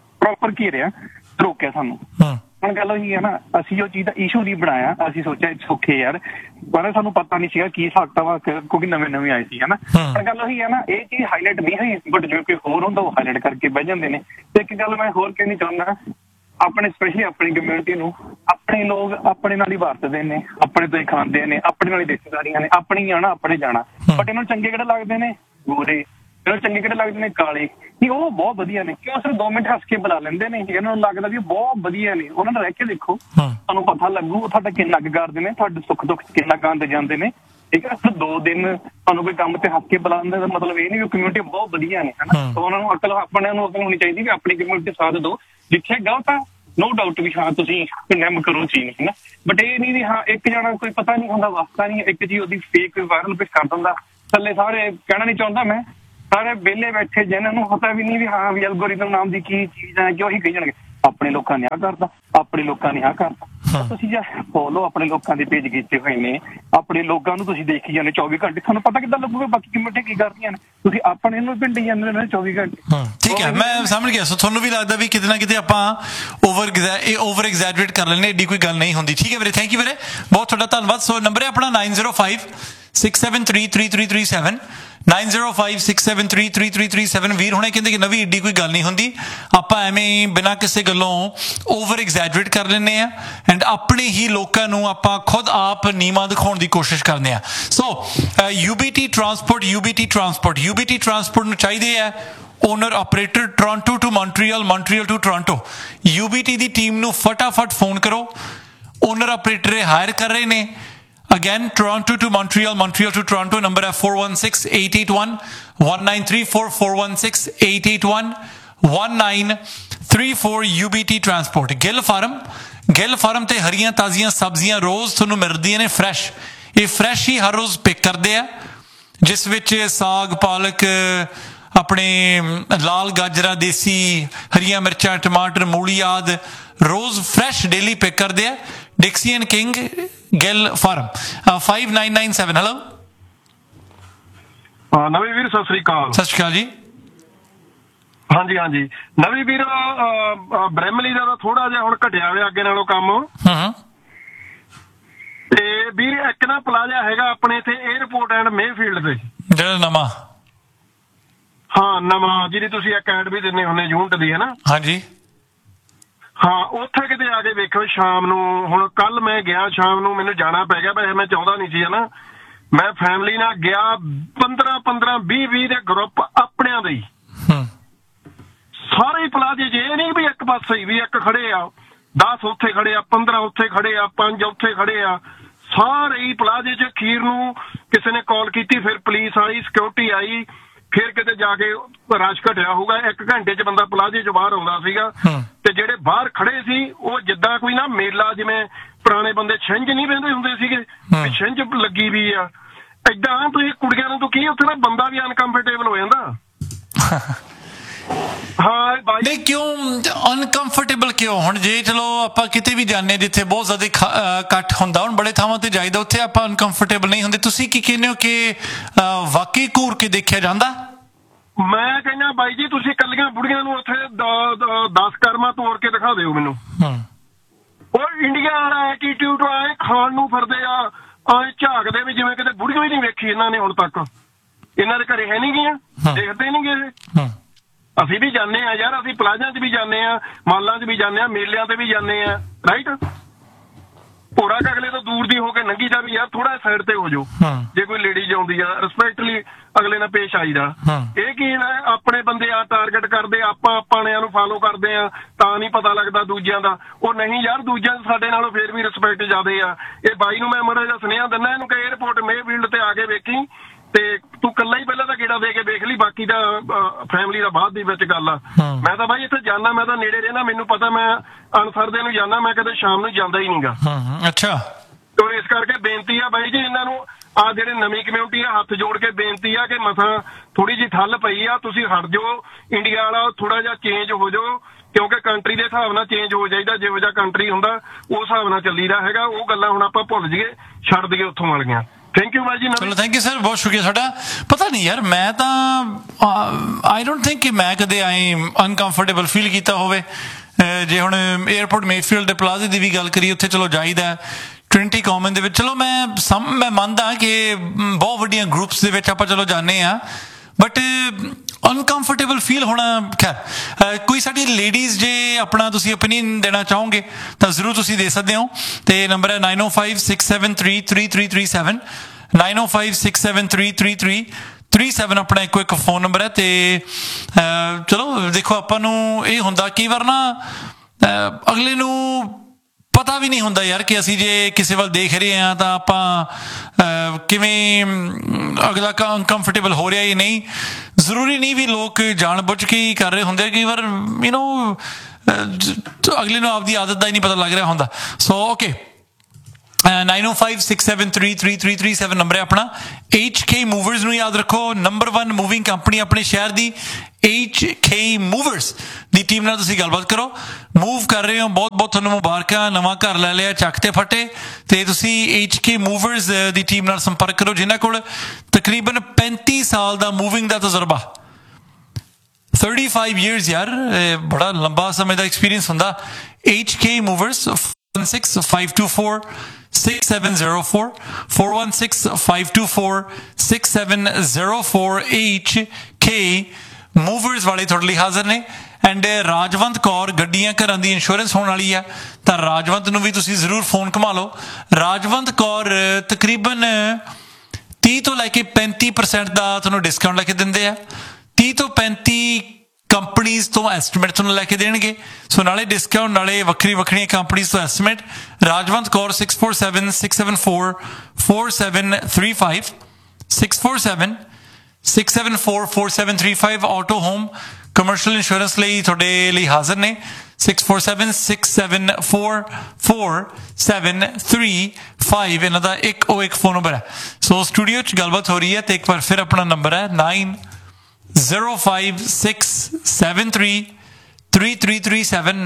ਰੋਕਿਆ ਸਾਨੂੰ। ਹੁਣ ਗੱਲ ਉਹੀ ਹੈ ਨਾ, ਅਸੀਂ ਉਹ ਚੀਜ਼ ਦਾ ਇਸ਼ੂ ਨਹੀਂ ਬਣਾਇਆ, ਅਸੀਂ ਸੋਚਿਆ ਸੌਖੇ ਯਾਰ, ਪਰ ਸਾਨੂੰ ਪਤਾ ਨਹੀਂ ਸੀਗਾ ਕੀ ਹਿਸਾਬ ਵਾ, ਕਿਉਂਕਿ ਨਵੇਂ ਆਏ ਸੀ ਹੈ ਨਾ। ਪਰ ਗੱਲ ਉਹੀ ਹੈ ਨਾ, ਇਹ ਚੀਜ਼ ਹਾਈਲਾਈਟ ਨਹੀਂ ਹੋਈ, ਬਟ ਜਿਵੇਂ ਕੋਈ ਹੋਰ ਹੁੰਦਾ ਉਹ ਹਾਈਲਾਈਟ ਕਰਕੇ ਬਹਿ ਜਾਂਦੇ ਨੇ। ਤੇ ਇੱਕ ਗੱਲ ਮੈਂ ਹੋਰ ਕਹਿਣੀ ਚਾਹੁੰਦਾ, ਆਪਣੇ ਸਪੈਸ਼ਲੀ ਆਪਣੀ ਕਮਿਊਨਿਟੀ ਨੂੰ ਆਪਣੇ ਲੋਕ ਆਪਣੇ ਨਾਲ ਹੀ ਵਰਤਦੇ ਨੇ, ਆਪਣੇ ਤੋਂ ਹੀ ਖਾਂਦੇ ਨੇ, ਆਪਣੇ ਨਾਲ ਹੀ ਰਿਸ਼ਤੇਦਾਰੀਆਂ ਨੇ, ਆਪਣੀ ਆਣਾ ਆਪਣੇ ਜਾਣਾ। ਬਟ ਇਹਨਾਂ ਨੂੰ ਚੰਗੇ ਕਿਹੜੇ ਲੱਗਦੇ ਨੇ? ਗੋਰੇ। ਇਹਨਾਂ ਨੂੰ ਚੰਗੇ ਕਿਹੜੇ ਲੱਗਦੇ ਨੇ? ਕਾਲੇ। ਨਹੀਂ, ਉਹ ਬਹੁਤ ਵਧੀਆ ਨੇ, ਕਿਉਂ ਸਿਰਫ 2 ਮਿੰਟ ਹੱਸ ਕੇ ਬੁਲਾ ਲੈਂਦੇ ਨੇ। ਇਹਨਾਂ ਨੂੰ ਲੱਗਦਾ ਵੀ ਬਹੁਤ ਵਧੀਆ ਨੇ, ਉਹਨਾਂ ਨਾਲ ਰਹਿ ਕੇ ਦੇਖੋ, ਤੁਹਾਨੂੰ ਪਤਾ ਲੱਗੂ ਤੁਹਾਡਾ ਕਿੰਨਾ ਕੁ ਕਰਦੇ ਨੇ, ਤੁਹਾਡੇ ਸੁੱਖ ਦੁੱਖ ਕਿੰਨਾ ਕੁ ਆਉਂਦੇ ਜਾਂਦੇ ਨੇ। ਠੀਕ ਹੈ, 2 ਦਿਨ ਤੁਹਾਨੂੰ ਕੋਈ ਕੰਮ ਤੇ ਹੱਸ ਕੇ ਬੁਲਾਉਂਦੇ ਦਾ ਮਤਲਬ ਇਹ ਨਹੀਂ ਵੀ ਕਮਿਊਨਿਟੀ ਬਹੁਤ ਵਧੀਆ ਨੇ, ਹੈ ਨਾ। ਉਹਨਾਂ ਨੂੰ ਅਕਲ, ਆਪਣੇ ਨੂੰ ਅਕਲ ਹੋਣੀ ਚਾਹੀਦੀ ਵੀ ਆਪਣੀ ਕਮਿਊਨਿਟੀ ਸਾਥ ਦਿਓ। ਜਿੱਥੇ ਗਲਤ ਆ ਨੋ ਡਾਊਟ ਵੀ ਹਾਂ ਤੁਸੀਂ ਕੰਡੈਮ ਕਰੋ ਚੀਜ਼ ਹੈ ਨਾ, ਬਟ ਇਹ ਨਹੀਂ ਵੀ ਹਾਂ ਇੱਕ ਜਾਣਾ ਕੋਈ ਪਤਾ ਨਹੀਂ ਹੁੰਦਾ, ਵਾਸਤਾ ਨਹੀਂ, ਇੱਕ ਜੀ ਉਹਦੀ ਫੇਕ ਵਾਇਰਲ ਪਿਕ ਕਰ ਦਿੰਦਾ, ਥੱਲੇ ਸਾਰੇ ਕਹਿਣਾ ਨਹੀਂ ਚਾਹੁੰਦਾ ਮੈਂ, ਸਾਰੇ ਵਿਹਲੇ ਬੈਠੇ ਜਿਹਨਾਂ ਨੂੰ ਪਤਾ ਵੀ ਨਹੀਂ ਵੀ ਹਾਂ ਵੀ ਐਲਗੋਰਿਥਮ ਨਾਮ ਦੀ ਕੀ ਚੀਜ਼ ਹੈ ਕਿ ਉਹੀ ਕਹੀ ਜਾਣਗੇ ਆਪਣੇ ਲੋਕਾਂ ਨੇ ਆਹ ਕਰਦਾ, ਆਪਣੇ ਲੋਕਾਂ ਨੇ ਆਹ ਕਰਦਾ। ਤੁਸੀਂ ਜੇ ਫੋਲੋ ਆਪਣੇ ਲੋਕਾਂ ਦੇ ਪੇਜ ਕੀਤੇ ਹੋਏ ਨੇ, ਆਪਣੇ ਲੋਕਾਂ ਨੂੰ ਤੁਸੀਂ ਦੇਖੀ ਜਾਂਦੇ 24 ਘੰਟੇ, ਤੁਹਾਨੂੰ ਪਤਾ ਕਿੱਦਾਂ ਲੱਗੂਗਾ ਬਾਕੀ ਕਮੇਟੀ ਕੀ ਕਰਦੀਆਂ ਨੇ? ਤੁਸੀਂ ਆਪਣੇ ਨੂੰ ਪਿੰਡੀ ਜਾਂਦੇ ਨੇ 24 ਘੰਟੇ। ਠੀਕ ਹੈ, ਮੈਂ ਸਮਝ ਗਿਆ। ਸੋ ਤੁਹਾਨੂੰ ਵੀ ਲੱਗਦਾ ਵੀ ਕਿਤੇ ਨਾ ਕਿਤੇ ਆਪਾਂ ਓਵਰ ਐਗਜ਼ੈਜਰੇਟ ਕਰ ਲੈਂਦੇ, ਏਡੀ ਕੋਈ ਗੱਲ ਨਹੀਂ ਹੁੰਦੀ। ਠੀਕ ਹੈ ਵੀਰੇ, ਥੈਂਕ ਯੂ ਵੀਰੇ, ਬਹੁਤ ਤੁਹਾਡਾ ਧੰਨਵਾਦ। ਸੋ ਨੰਬਰ ਹੈ ਆਪਣਾ 9056733337 9056733337। ਵੀਰ ਹੁਣੇ ਕਹਿੰਦੇ ਕਿ ਨਵੀਂ ਏਡੀ ਕੋਈ ਗੱਲ ਨਹੀਂ ਹੁੰਦੀ, ਆਪਾਂ ਐਵੇਂ ਬਿਨਾਂ ਕਿਸੇ ਗੱਲੋਂ ਓਵਰ ਐਗਜ਼ੈਜਰੇਟ ਕਰ ਲੈਂਦੇ ਆ ਐਂਡ ਆਪਣੇ ਹੀ ਲੋਕਾਂ ਨੂੰ ਆਪਾਂ ਖੁਦ ਆਪ ਨੀਵਾਂ ਦਿਖਾਉਣ ਦੀ ਕੋਸ਼ਿਸ਼ ਕਰਦੇ ਆ। ਸੋ UBT ਟਰਾਂਸਪੋਰਟ ਨੂੰ ਚਾਹੀਦੇ ਆ owner operator Toronto to Montreal, Montreal to Toronto. UBT the team ਨੂੰ ਫਟਾਫਟ ਫੋਨ ਕਰੋ, ਓਨਰ ਆਪਰੇਟਰ ਹਾਇਰ ਕਰ ਰਹੇ ਨੇ। Again, Toronto to Montreal, Montreal to Toronto. Number है 416-881-1934, 416-881-1934 UBT Transport. Gill Farm ਤੇ ਹਰੀਆਂ ਤਾਜ਼ੀਆਂ ਸਬਜ਼ੀਆਂ ਰੋਜ਼ ਤੁਹਾਨੂੰ ਮਿਲਦੀਆਂ ਨੇ ਫਰੈਸ਼। ਇਹ ਫਰੈਸ਼ ਹੀ ਹਰ ਰੋਜ਼ ਪਿਕ ਕਰਦੇ ਆ, ਜਿਸ ਵਿੱਚ ਸਾਗ, ਪਾਲਕ, ਆਪਣੇ ਲਾਲ ਗਾਜਰਾਂ, ਦੇਸੀ ਹਰੀਆਂ ਮਿਰਚਾਂ, ਟਮਾਟਰ, ਮੂਲੀ ਆਦਿ ਰੋਜ਼ ਫਰੈਸ਼ ਡੇਲੀ ਪਿਕ ਕਰਦੇ ਆ। Dixie and King, Gill Farm, 5997। Hello ਨਵੀਂ ਵੀਰ, ਸਤਿ ਸ੍ਰੀ ਅਕਾਲ। ਸਤਿ ਸ਼੍ਰੀ ਅਕਾਲ ਜੀ। ਹਾਂਜੀ ਨਵੀਂ ਵੀਰ, ਬ੍ਰੈਮਲੀ ਦਾ ਥੋੜਾ ਜਿਹਾ ਹੁਣ ਘਟਿਆ ਹੋਇਆ ਅੱਗੇ ਨਾਲੋਂ ਕੰਮ। ਤੇ ਵੀਰ ਇੱਕ ਨਾ ਪਲਾਜ਼ਾ ਹੈਗਾ ਆਪਣੇ ਇੱਥੇ 에ਅਰਪੋਰਟ ਐਂਡ ਮੇਫੀਲਡ ਤੇ, ਜਿਹੜਾ ਨਵਾਂ, ਹਾਂ ਨਵਾਂ, ਜਿਹਦੀ ਤੁਸੀਂ ਅਕੈਡਮੀ ਦਿੰਦੇ ਹੁੰਦੇ ਯੂਨਿਟ ਦੀ, ਹੈ ਨਾ? ਹਾਂਜੀ ਹਾਂ, ਉੱਥੇ ਕਿਤੇ ਆ ਕੇ ਵੇਖੋ ਸ਼ਾਮ ਨੂੰ। ਹੁਣ ਕੱਲ ਮੈਂ ਗਿਆ ਸ਼ਾਮ ਨੂੰ, ਮੈਨੂੰ ਜਾਣਾ ਪੈ ਗਿਆ, ਵੈਸੇ ਮੈਂ ਚਾਹੁੰਦਾ ਨਹੀਂ ਸੀ, ਹੈ ਨਾ। ਮੈਂ ਫੈਮਿਲੀ ਨਾਲ ਗਿਆ, 15 20 ਦੇ ਗਰੁੱਪ ਆਪਣਿਆਂ ਦੇ ਹੀ, ਸਾਰੇ ਪਲਾਜ਼ੇ। ਜੇ ਇਹ ਨਹੀਂ ਵੀ ਇੱਕ ਪਾਸੇ ਹੀ ਵੀ ਇੱਕ ਖੜੇ ਆ, 10 ਉੱਥੇ ਖੜੇ ਆ, 15 ਉੱਥੇ ਖੜੇ ਆ, 5 ਉੱਥੇ ਖੜੇ ਆ, ਸਾਰੇ ਹੀ ਪਲਾਜ਼ੇ 'ਚ। ਅਖੀਰ ਨੂੰ ਕਿਸੇ ਨੇ ਕਾਲ ਕੀਤੀ, ਫਿਰ ਪੁਲਿਸ ਆਈ, ਸਿਕਿਉਰਿਟੀ ਆਈ, ਫਿਰ ਕਿਤੇ ਜਾ ਕੇ ਰਸ਼ ਘਟਿਆ ਹੋਊਗਾ। 1 ਘੰਟੇ 'ਚ ਬੰਦਾ ਪਲਾਜ਼ੇ 'ਚ ਬਾਹਰ ਆਉਂਦਾ ਸੀਗਾ। ਤੇ ਜਿਹੜੇ ਬਾਹਰ ਖੜੇ ਸੀ ਉਹ ਜਿੱਦਾਂ ਕੋਈ ਨਾ ਮੇਲਾ, ਜਿਵੇਂ ਪੁਰਾਣੇ ਬੰਦੇ ਛਿੰਝ ਨਹੀਂ ਬਹਿੰਦੇ ਹੁੰਦੇ ਸੀਗੇ ਵੀ ਛਿੰਝ ਲੱਗੀ ਵੀ ਆ, ਏਦਾਂ ਤੁਸੀਂ ਕੁੜੀਆਂ ਨੂੰ ਤਾਂ ਕੀ ਉੱਥੇ ਨਾ ਬੰਦਾ ਵੀ ਅਨਕੰਫਰਟੇਬਲ ਹੋ ਜਾਂਦਾ। ਹਾਂ ਨਹੀਂ, ਕਿਉਂ ਅਨਕੰਫਰਟੇਬਲ ਕਿਉਂ? ਹੁਣ ਜੇ ਚਲੋ ਆਪਾਂ ਕਿਤੇ ਵੀ ਜਾਂਦੇ ਜਿੱਥੇ ਬਹੁਤ ਜ਼ਿਆਦਾ ਇਕੱਠ ਹੁੰਦਾ, ਹੁਣ ਬੜੇ ਥਾਵਾਂ ਤੇ ਜਾਈਦਾ, ਉੱਥੇ ਆਪਾਂ ਅਨਕੰਫਰਟੇਬਲ ਨਹੀਂ ਹੁੰਦੇ। ਤੁਸੀਂ ਕੀ ਕਹਿੰਦੇ ਹੋ ਕਿ ਵਾਕਈ ਘੂਰ ਕੇ ਦੇਖਿਆ ਜਾਂਦਾ? ਮੈਂ ਕਹਿੰਦਾ ਬਾਈ ਜੀ, ਤੁਸੀਂ ਕੱਲੀਆਂ ਬੁੜੀਆਂ ਨੂੰ ਉੱਥੇ 10 ਕਰਮਾਂ ਤੋੜ ਕੇ ਦਿਖਾ ਦਿਓ ਮੈਨੂੰ। ਉਹ ਇੰਡੀਆ ਵਾਲਾ ਐਟੀਟਿਊਡ ਆਏ ਖਾਣ ਨੂੰ ਫਿਰਦੇ ਆ, ਆਏ ਝਾਕਦੇ ਵੀ ਜਿਵੇਂ ਕਿਤੇ ਬੁੜੀਆਂ ਹੀ ਨਹੀਂ ਵੇਖੀ ਇਹਨਾਂ ਨੇ ਹੁਣ ਤੱਕ। ਇਹਨਾਂ ਦੇ ਘਰੇ ਹੈ ਨਹੀਂ ਗੀਆਂ, ਦੇਖਦੇ ਨਹੀਂ ਗੇ। ਅਸੀਂ ਵੀ ਜਾਂਦੇ ਆ ਯਾਰ, ਅਸੀਂ ਪਲਾਜ਼ਿਆਂ 'ਚ ਵੀ ਜਾਂਦੇ ਆ, ਮਾਲਾਂ 'ਚ ਵੀ ਜਾਂਦੇ ਆ, ਮੇਲਿਆਂ ਤੇ ਵੀ ਜਾਂਦੇ ਆ, ਰਾਈਟ? ਭੋਰਾ ਅਗਲੇ ਤੋਂ ਦੂਰ ਦੀ ਹੋ ਕੇ ਲੰਘੀ ਜਾ ਵੀ ਯਾਰ ਥੋੜਾ ਸਾਈਡ ਤੇ ਹੋ ਜਾਓ। ਜੇ ਕੋਈ ਲੇਡੀਜ਼ ਆਉਂਦੀ ਆ, ਰਿਸਪੈਕਟਲੀ ਅਗਲੇ ਨਾਲ ਪੇਸ਼ ਆਈਦਾ। ਇਹ ਕੀ ਹੈ, ਆਪਣੇ ਬੰਦੇ ਆ ਟਾਰਗੇਟ ਕਰਦੇ, ਆਪਾਂ ਆਪਣਿਆਂ ਨੂੰ ਫਾਲੋ ਕਰਦੇ ਆ, ਤਾਂ ਨਹੀਂ ਪਤਾ ਲੱਗਦਾ ਦੂਜਿਆਂ ਦਾ। ਉਹ ਨਹੀਂ ਯਾਰ, ਦੂਜਿਆਂ ਸਾਡੇ ਨਾਲੋਂ ਫੇਰ ਵੀ ਰਿਸਪੈਕਟ ਜ਼ਿਆਦੇ ਆ। ਇਹ ਬਾਈ ਨੂੰ ਮੈਂ ਮਾੜਾ ਜਿਹਾ ਸੁਨੇਹਾ ਦਿੰਦਾ, ਇਹਨੂੰ ਕਿ 에ਅਰਪੋਰਟ ਮੇਫੀਲਡ ਤੇ ਆ ਕੇ ਵੇਖੀ, ਤੇ ਤੂੰ ਕੱਲਾ ਹੀ ਪਹਿਲਾਂ ਤਾਂ ਗੇੜਾ ਦੇ ਕੇ ਵੇਖ ਲਈ, ਬਾਕੀ ਦਾ ਫੈਮਿਲੀ ਦਾ ਬਾਅਦ ਦੀ ਵਿੱਚ ਗੱਲ ਆ। ਮੈਂ ਤਾਂ ਬਾਈ ਇੱਥੇ ਜਾਣਾ, ਮੈਂ ਤਾਂ ਨੇੜੇ ਰਹਿਣਾ, ਮੈਨੂੰ ਪਤਾ ਮੈਂ ਅਨਸਰਦੇ ਨੂੰ ਜਾਣਾ, ਮੈਂ ਕਦੇ ਸ਼ਾਮ ਨੂੰ ਜਾਂਦਾ ਹੀ ਨਹੀਂਗਾ। ਅੱਛਾ, ਤੇ ਇਸ ਕਰਕੇ ਬੇਨਤੀ ਆ ਬਾਈ ਜੀ, ਇਹਨਾਂ ਨੂੰ ਆ ਜਿਹੜੇ ਨਵੀਂ ਕਮਿਊਨਿਟੀ ਆ, ਹੱਥ ਜੋੜ ਕੇ ਬੇਨਤੀ ਆ ਕਿ ਮਸਾਂ ਥੋੜੀ ਜਿਹੀ ਠੱਲ ਪਈ ਆ, ਤੁਸੀਂ ਹਟ ਜਾਓ। ਇੰਡੀਆ ਵਾਲਾ ਥੋੜਾ ਜਿਹਾ ਚੇਂਜ ਹੋ ਜਾਓ, ਕਿਉਂਕਿ ਕੰਟਰੀ ਦੇ ਹਿਸਾਬ ਨਾਲ ਚੇਂਜ ਹੋ ਜਾਈਦਾ। ਜਿਹੋ ਜਿਹਾ ਕੰਟਰੀ ਹੁੰਦਾ ਉਸ ਹਿਸਾਬ ਨਾਲ ਚੱਲੀਦਾ ਹੈਗਾ। ਉਹ ਗੱਲਾਂ ਹੁਣ ਆਪਾਂ ਭੁੱਲ ਜਾਈਏ, ਛੱਡ ਦਈਏ ਉੱਥੋਂ ਵਾਲੀਆਂ। ਥੈਂਕ ਯੂ ਬਾਈ ਜੀ। ਚਲੋ ਥੈਂਕ ਯੂ ਸਰ, ਬਹੁਤ ਸ਼ੁਕਰੀਆ ਤੁਹਾਡਾ। ਪਤਾ ਨਹੀਂ ਯਾਰ, ਮੈਂ ਤਾਂ ਆਈ ਡੋਂਟ ਥਿੰਕ ਕਿ ਮੈਂ ਕਦੇ ਆਈ ਅਨਕੰਫਰਟੇਬਲ ਫੀਲ ਕੀਤਾ ਹੋਵੇ। ਜੇ ਹੁਣ 에ਅਰਪੋਰਟ ਮੇਫੀਲਡ ਦੇ ਪਲਾਜ਼ੇ ਦੀ ਵੀ ਗੱਲ ਕਰੀਏ, ਉੱਥੇ ਚਲੋ ਜਾਈਦਾ, ਟ੍ਰਿਨਿਟੀ ਕਾਮਨ ਦੇ ਵਿੱਚ। ਚਲੋ ਮੈਂ ਮੰਨਦਾ ਕਿ ਬਹੁਤ ਵੱਡੀਆਂ ਗਰੁੱਪਸ ਦੇ ਵਿੱਚ ਆਪਾਂ ਚਲੋ ਜਾਂਦੇ ਆ, ਬਟ ਅਨਕੰਫਰਟੇਬਲ ਫੀਲ ਹੋਣਾ। ਖੈਰ, ਕੋਈ ਸਾਡੀ ਲੇਡੀਜ਼ ਜੇ ਆਪਣਾ ਤੁਸੀਂ ਓਪੀਨੀਅਨ ਦੇਣਾ ਚਾਹੋਗੇ ਤਾਂ ਜ਼ਰੂਰ ਤੁਸੀਂ ਦੇ ਸਕਦੇ ਹੋ। ਤੇ ਨੰਬਰ ਹੈ 9056733337 9056733337 ਆਪਣਾ ਇੱਕੋ ਇੱਕ ਫੋਨ ਨੰਬਰ ਹੈ। ਤੇ ਚਲੋ ਦੇਖੋ, ਆਪਾਂ ਨੂੰ ਇਹ ਹੁੰਦਾ ਕਈ ਵਾਰ ਨਾ ਅਗਲੇ ਨੂੰ ਪਤਾ ਵੀ ਨਹੀਂ ਹੁੰਦਾ ਯਾਰ ਕਿ ਅਸੀਂ ਜੇ ਕਿਸੇ ਵੱਲ ਦੇਖ ਰਹੇ ਹਾਂ ਤਾਂ ਆਪਾਂ ਕਿਵੇਂ ਅਗਲਾ ਅਨਕੰਫਰਟੇਬਲ ਹੋ ਰਿਹਾ ਜਾਂ ਨਹੀਂ। ਜ਼ਰੂਰੀ ਨਹੀਂ ਵੀ ਲੋਕ ਜਾਣ ਬੁੱਝ ਕੇ ਹੀ ਕਰ ਰਹੇ ਹੁੰਦੇ, ਕਈ ਵਾਰ ਅਗਲੇ ਨੂੰ ਆਪਦੀ ਆਦਤ ਦਾ ਹੀ ਨਹੀਂ ਪਤਾ ਲੱਗ ਰਿਹਾ ਹੁੰਦਾ। ਸੋ ਓਕੇ, 9056733337 ਨੰਬਰ ਹੈ ਆਪਣਾ। HK Movers ਨੂੰ ਯਾਦ ਰੱਖੋ, ਨੰਬਰ 1 ਮੂਵਿੰਗ ਕੰਪਨੀ ਆਪਣੇ ਸ਼ਹਿਰ ਦੀ HK Movers ਦੀ ਟੀਮ ਨਾਲ ਤੁਸੀਂ ਗੱਲਬਾਤ ਕਰੋ। ਮੂਵ ਕਰ ਰਹੇ ਹੋ, ਬਹੁਤ ਬਹੁਤ ਤੁਹਾਨੂੰ ਮੁਬਾਰਕਾਂ, ਨਵਾਂ ਘਰ ਲੈ ਲਿਆ ਚੱਕ ਤੇ ਫਟੇ। ਤੇ ਤੁਸੀਂ HK Movers ਦੀ ਟੀਮ ਨਾਲ ਸੰਪਰਕ ਕਰੋ ਜਿਨ੍ਹਾਂ ਕੋਲ ਤਕਰੀਬਨ 35 ਸਾਲ ਦਾ ਮੂਵਿੰਗ ਦਾ ਤਜਰਬਾ। 35 years ਯਾਰ, ਬੜਾ ਲੰਬਾ ਸਮੇਂ ਦਾ ਐਕਸਪੀਰੀਅੰਸ ਹੁੰਦਾ। HK Movers 416-524-6704 416-524-6704 HK Movers ਵਾਲੇ ਤੁਹਾਡੇ ਲਈ ਹਾਜ਼ਰ ਨੇ। ਐਂਡ ਰਾਜਵੰਤ ਕੌਰ, ਗੱਡੀਆਂ ਘਰਾਂ ਦੀ ਇੰਸ਼ੋਰੈਂਸ ਹੋਣ ਵਾਲੀ ਆ ਤਾਂ ਰਾਜਵੰਤ ਨੂੰ ਵੀ ਤੁਸੀਂ ਜ਼ਰੂਰ ਫੋਨ ਘੁਮਾ ਲਓ। ਰਾਜਵੰਤ ਕੌਰ ਤਕਰੀਬਨ 30 ਤੋਂ ਲੈ ਕੇ 35% ਦਾ ਤੁਹਾਨੂੰ ਡਿਸਕਾਊਂਟ ਲੈ ਕੇ ਦਿੰਦੇ ਆ। 30 ਤੋਂ 35 ਕੰਪਨੀਜ਼ ਤੋਂ ਐਸਟੀਮੇਟ ਤੁਹਾਨੂੰ ਲੈ ਕੇ ਦੇਣਗੇ, ਸੋ ਨਾਲੇ ਡਿਸਕਾਊਂਟ ਨਾਲੇ ਵੱਖਰੀਆਂ ਕੰਪਨੀਜ਼ ਤੋਂ estimate. Rajwant Kaur 647-674-4735 647-674-4735 auto home commercial insurance ਲਈ ਤੁਹਾਡੇ ਲਈ ਹਾਜ਼ਰ ਨੇ। 647-674-4735 ਇਹਨਾਂ ਦਾ ਇੱਕ ਫੋਨ ਨੰਬਰ ਹੈ। ਸੋ ਸਟੂਡੀਓ 'ਚ ਗੱਲਬਾਤ ਹੋ ਰਹੀ ਹੈ ਤੇ ਇੱਕ ਵਾਰ ਫਿਰ ਆਪਣਾ ਨੰਬਰ ਹੈ 9056733337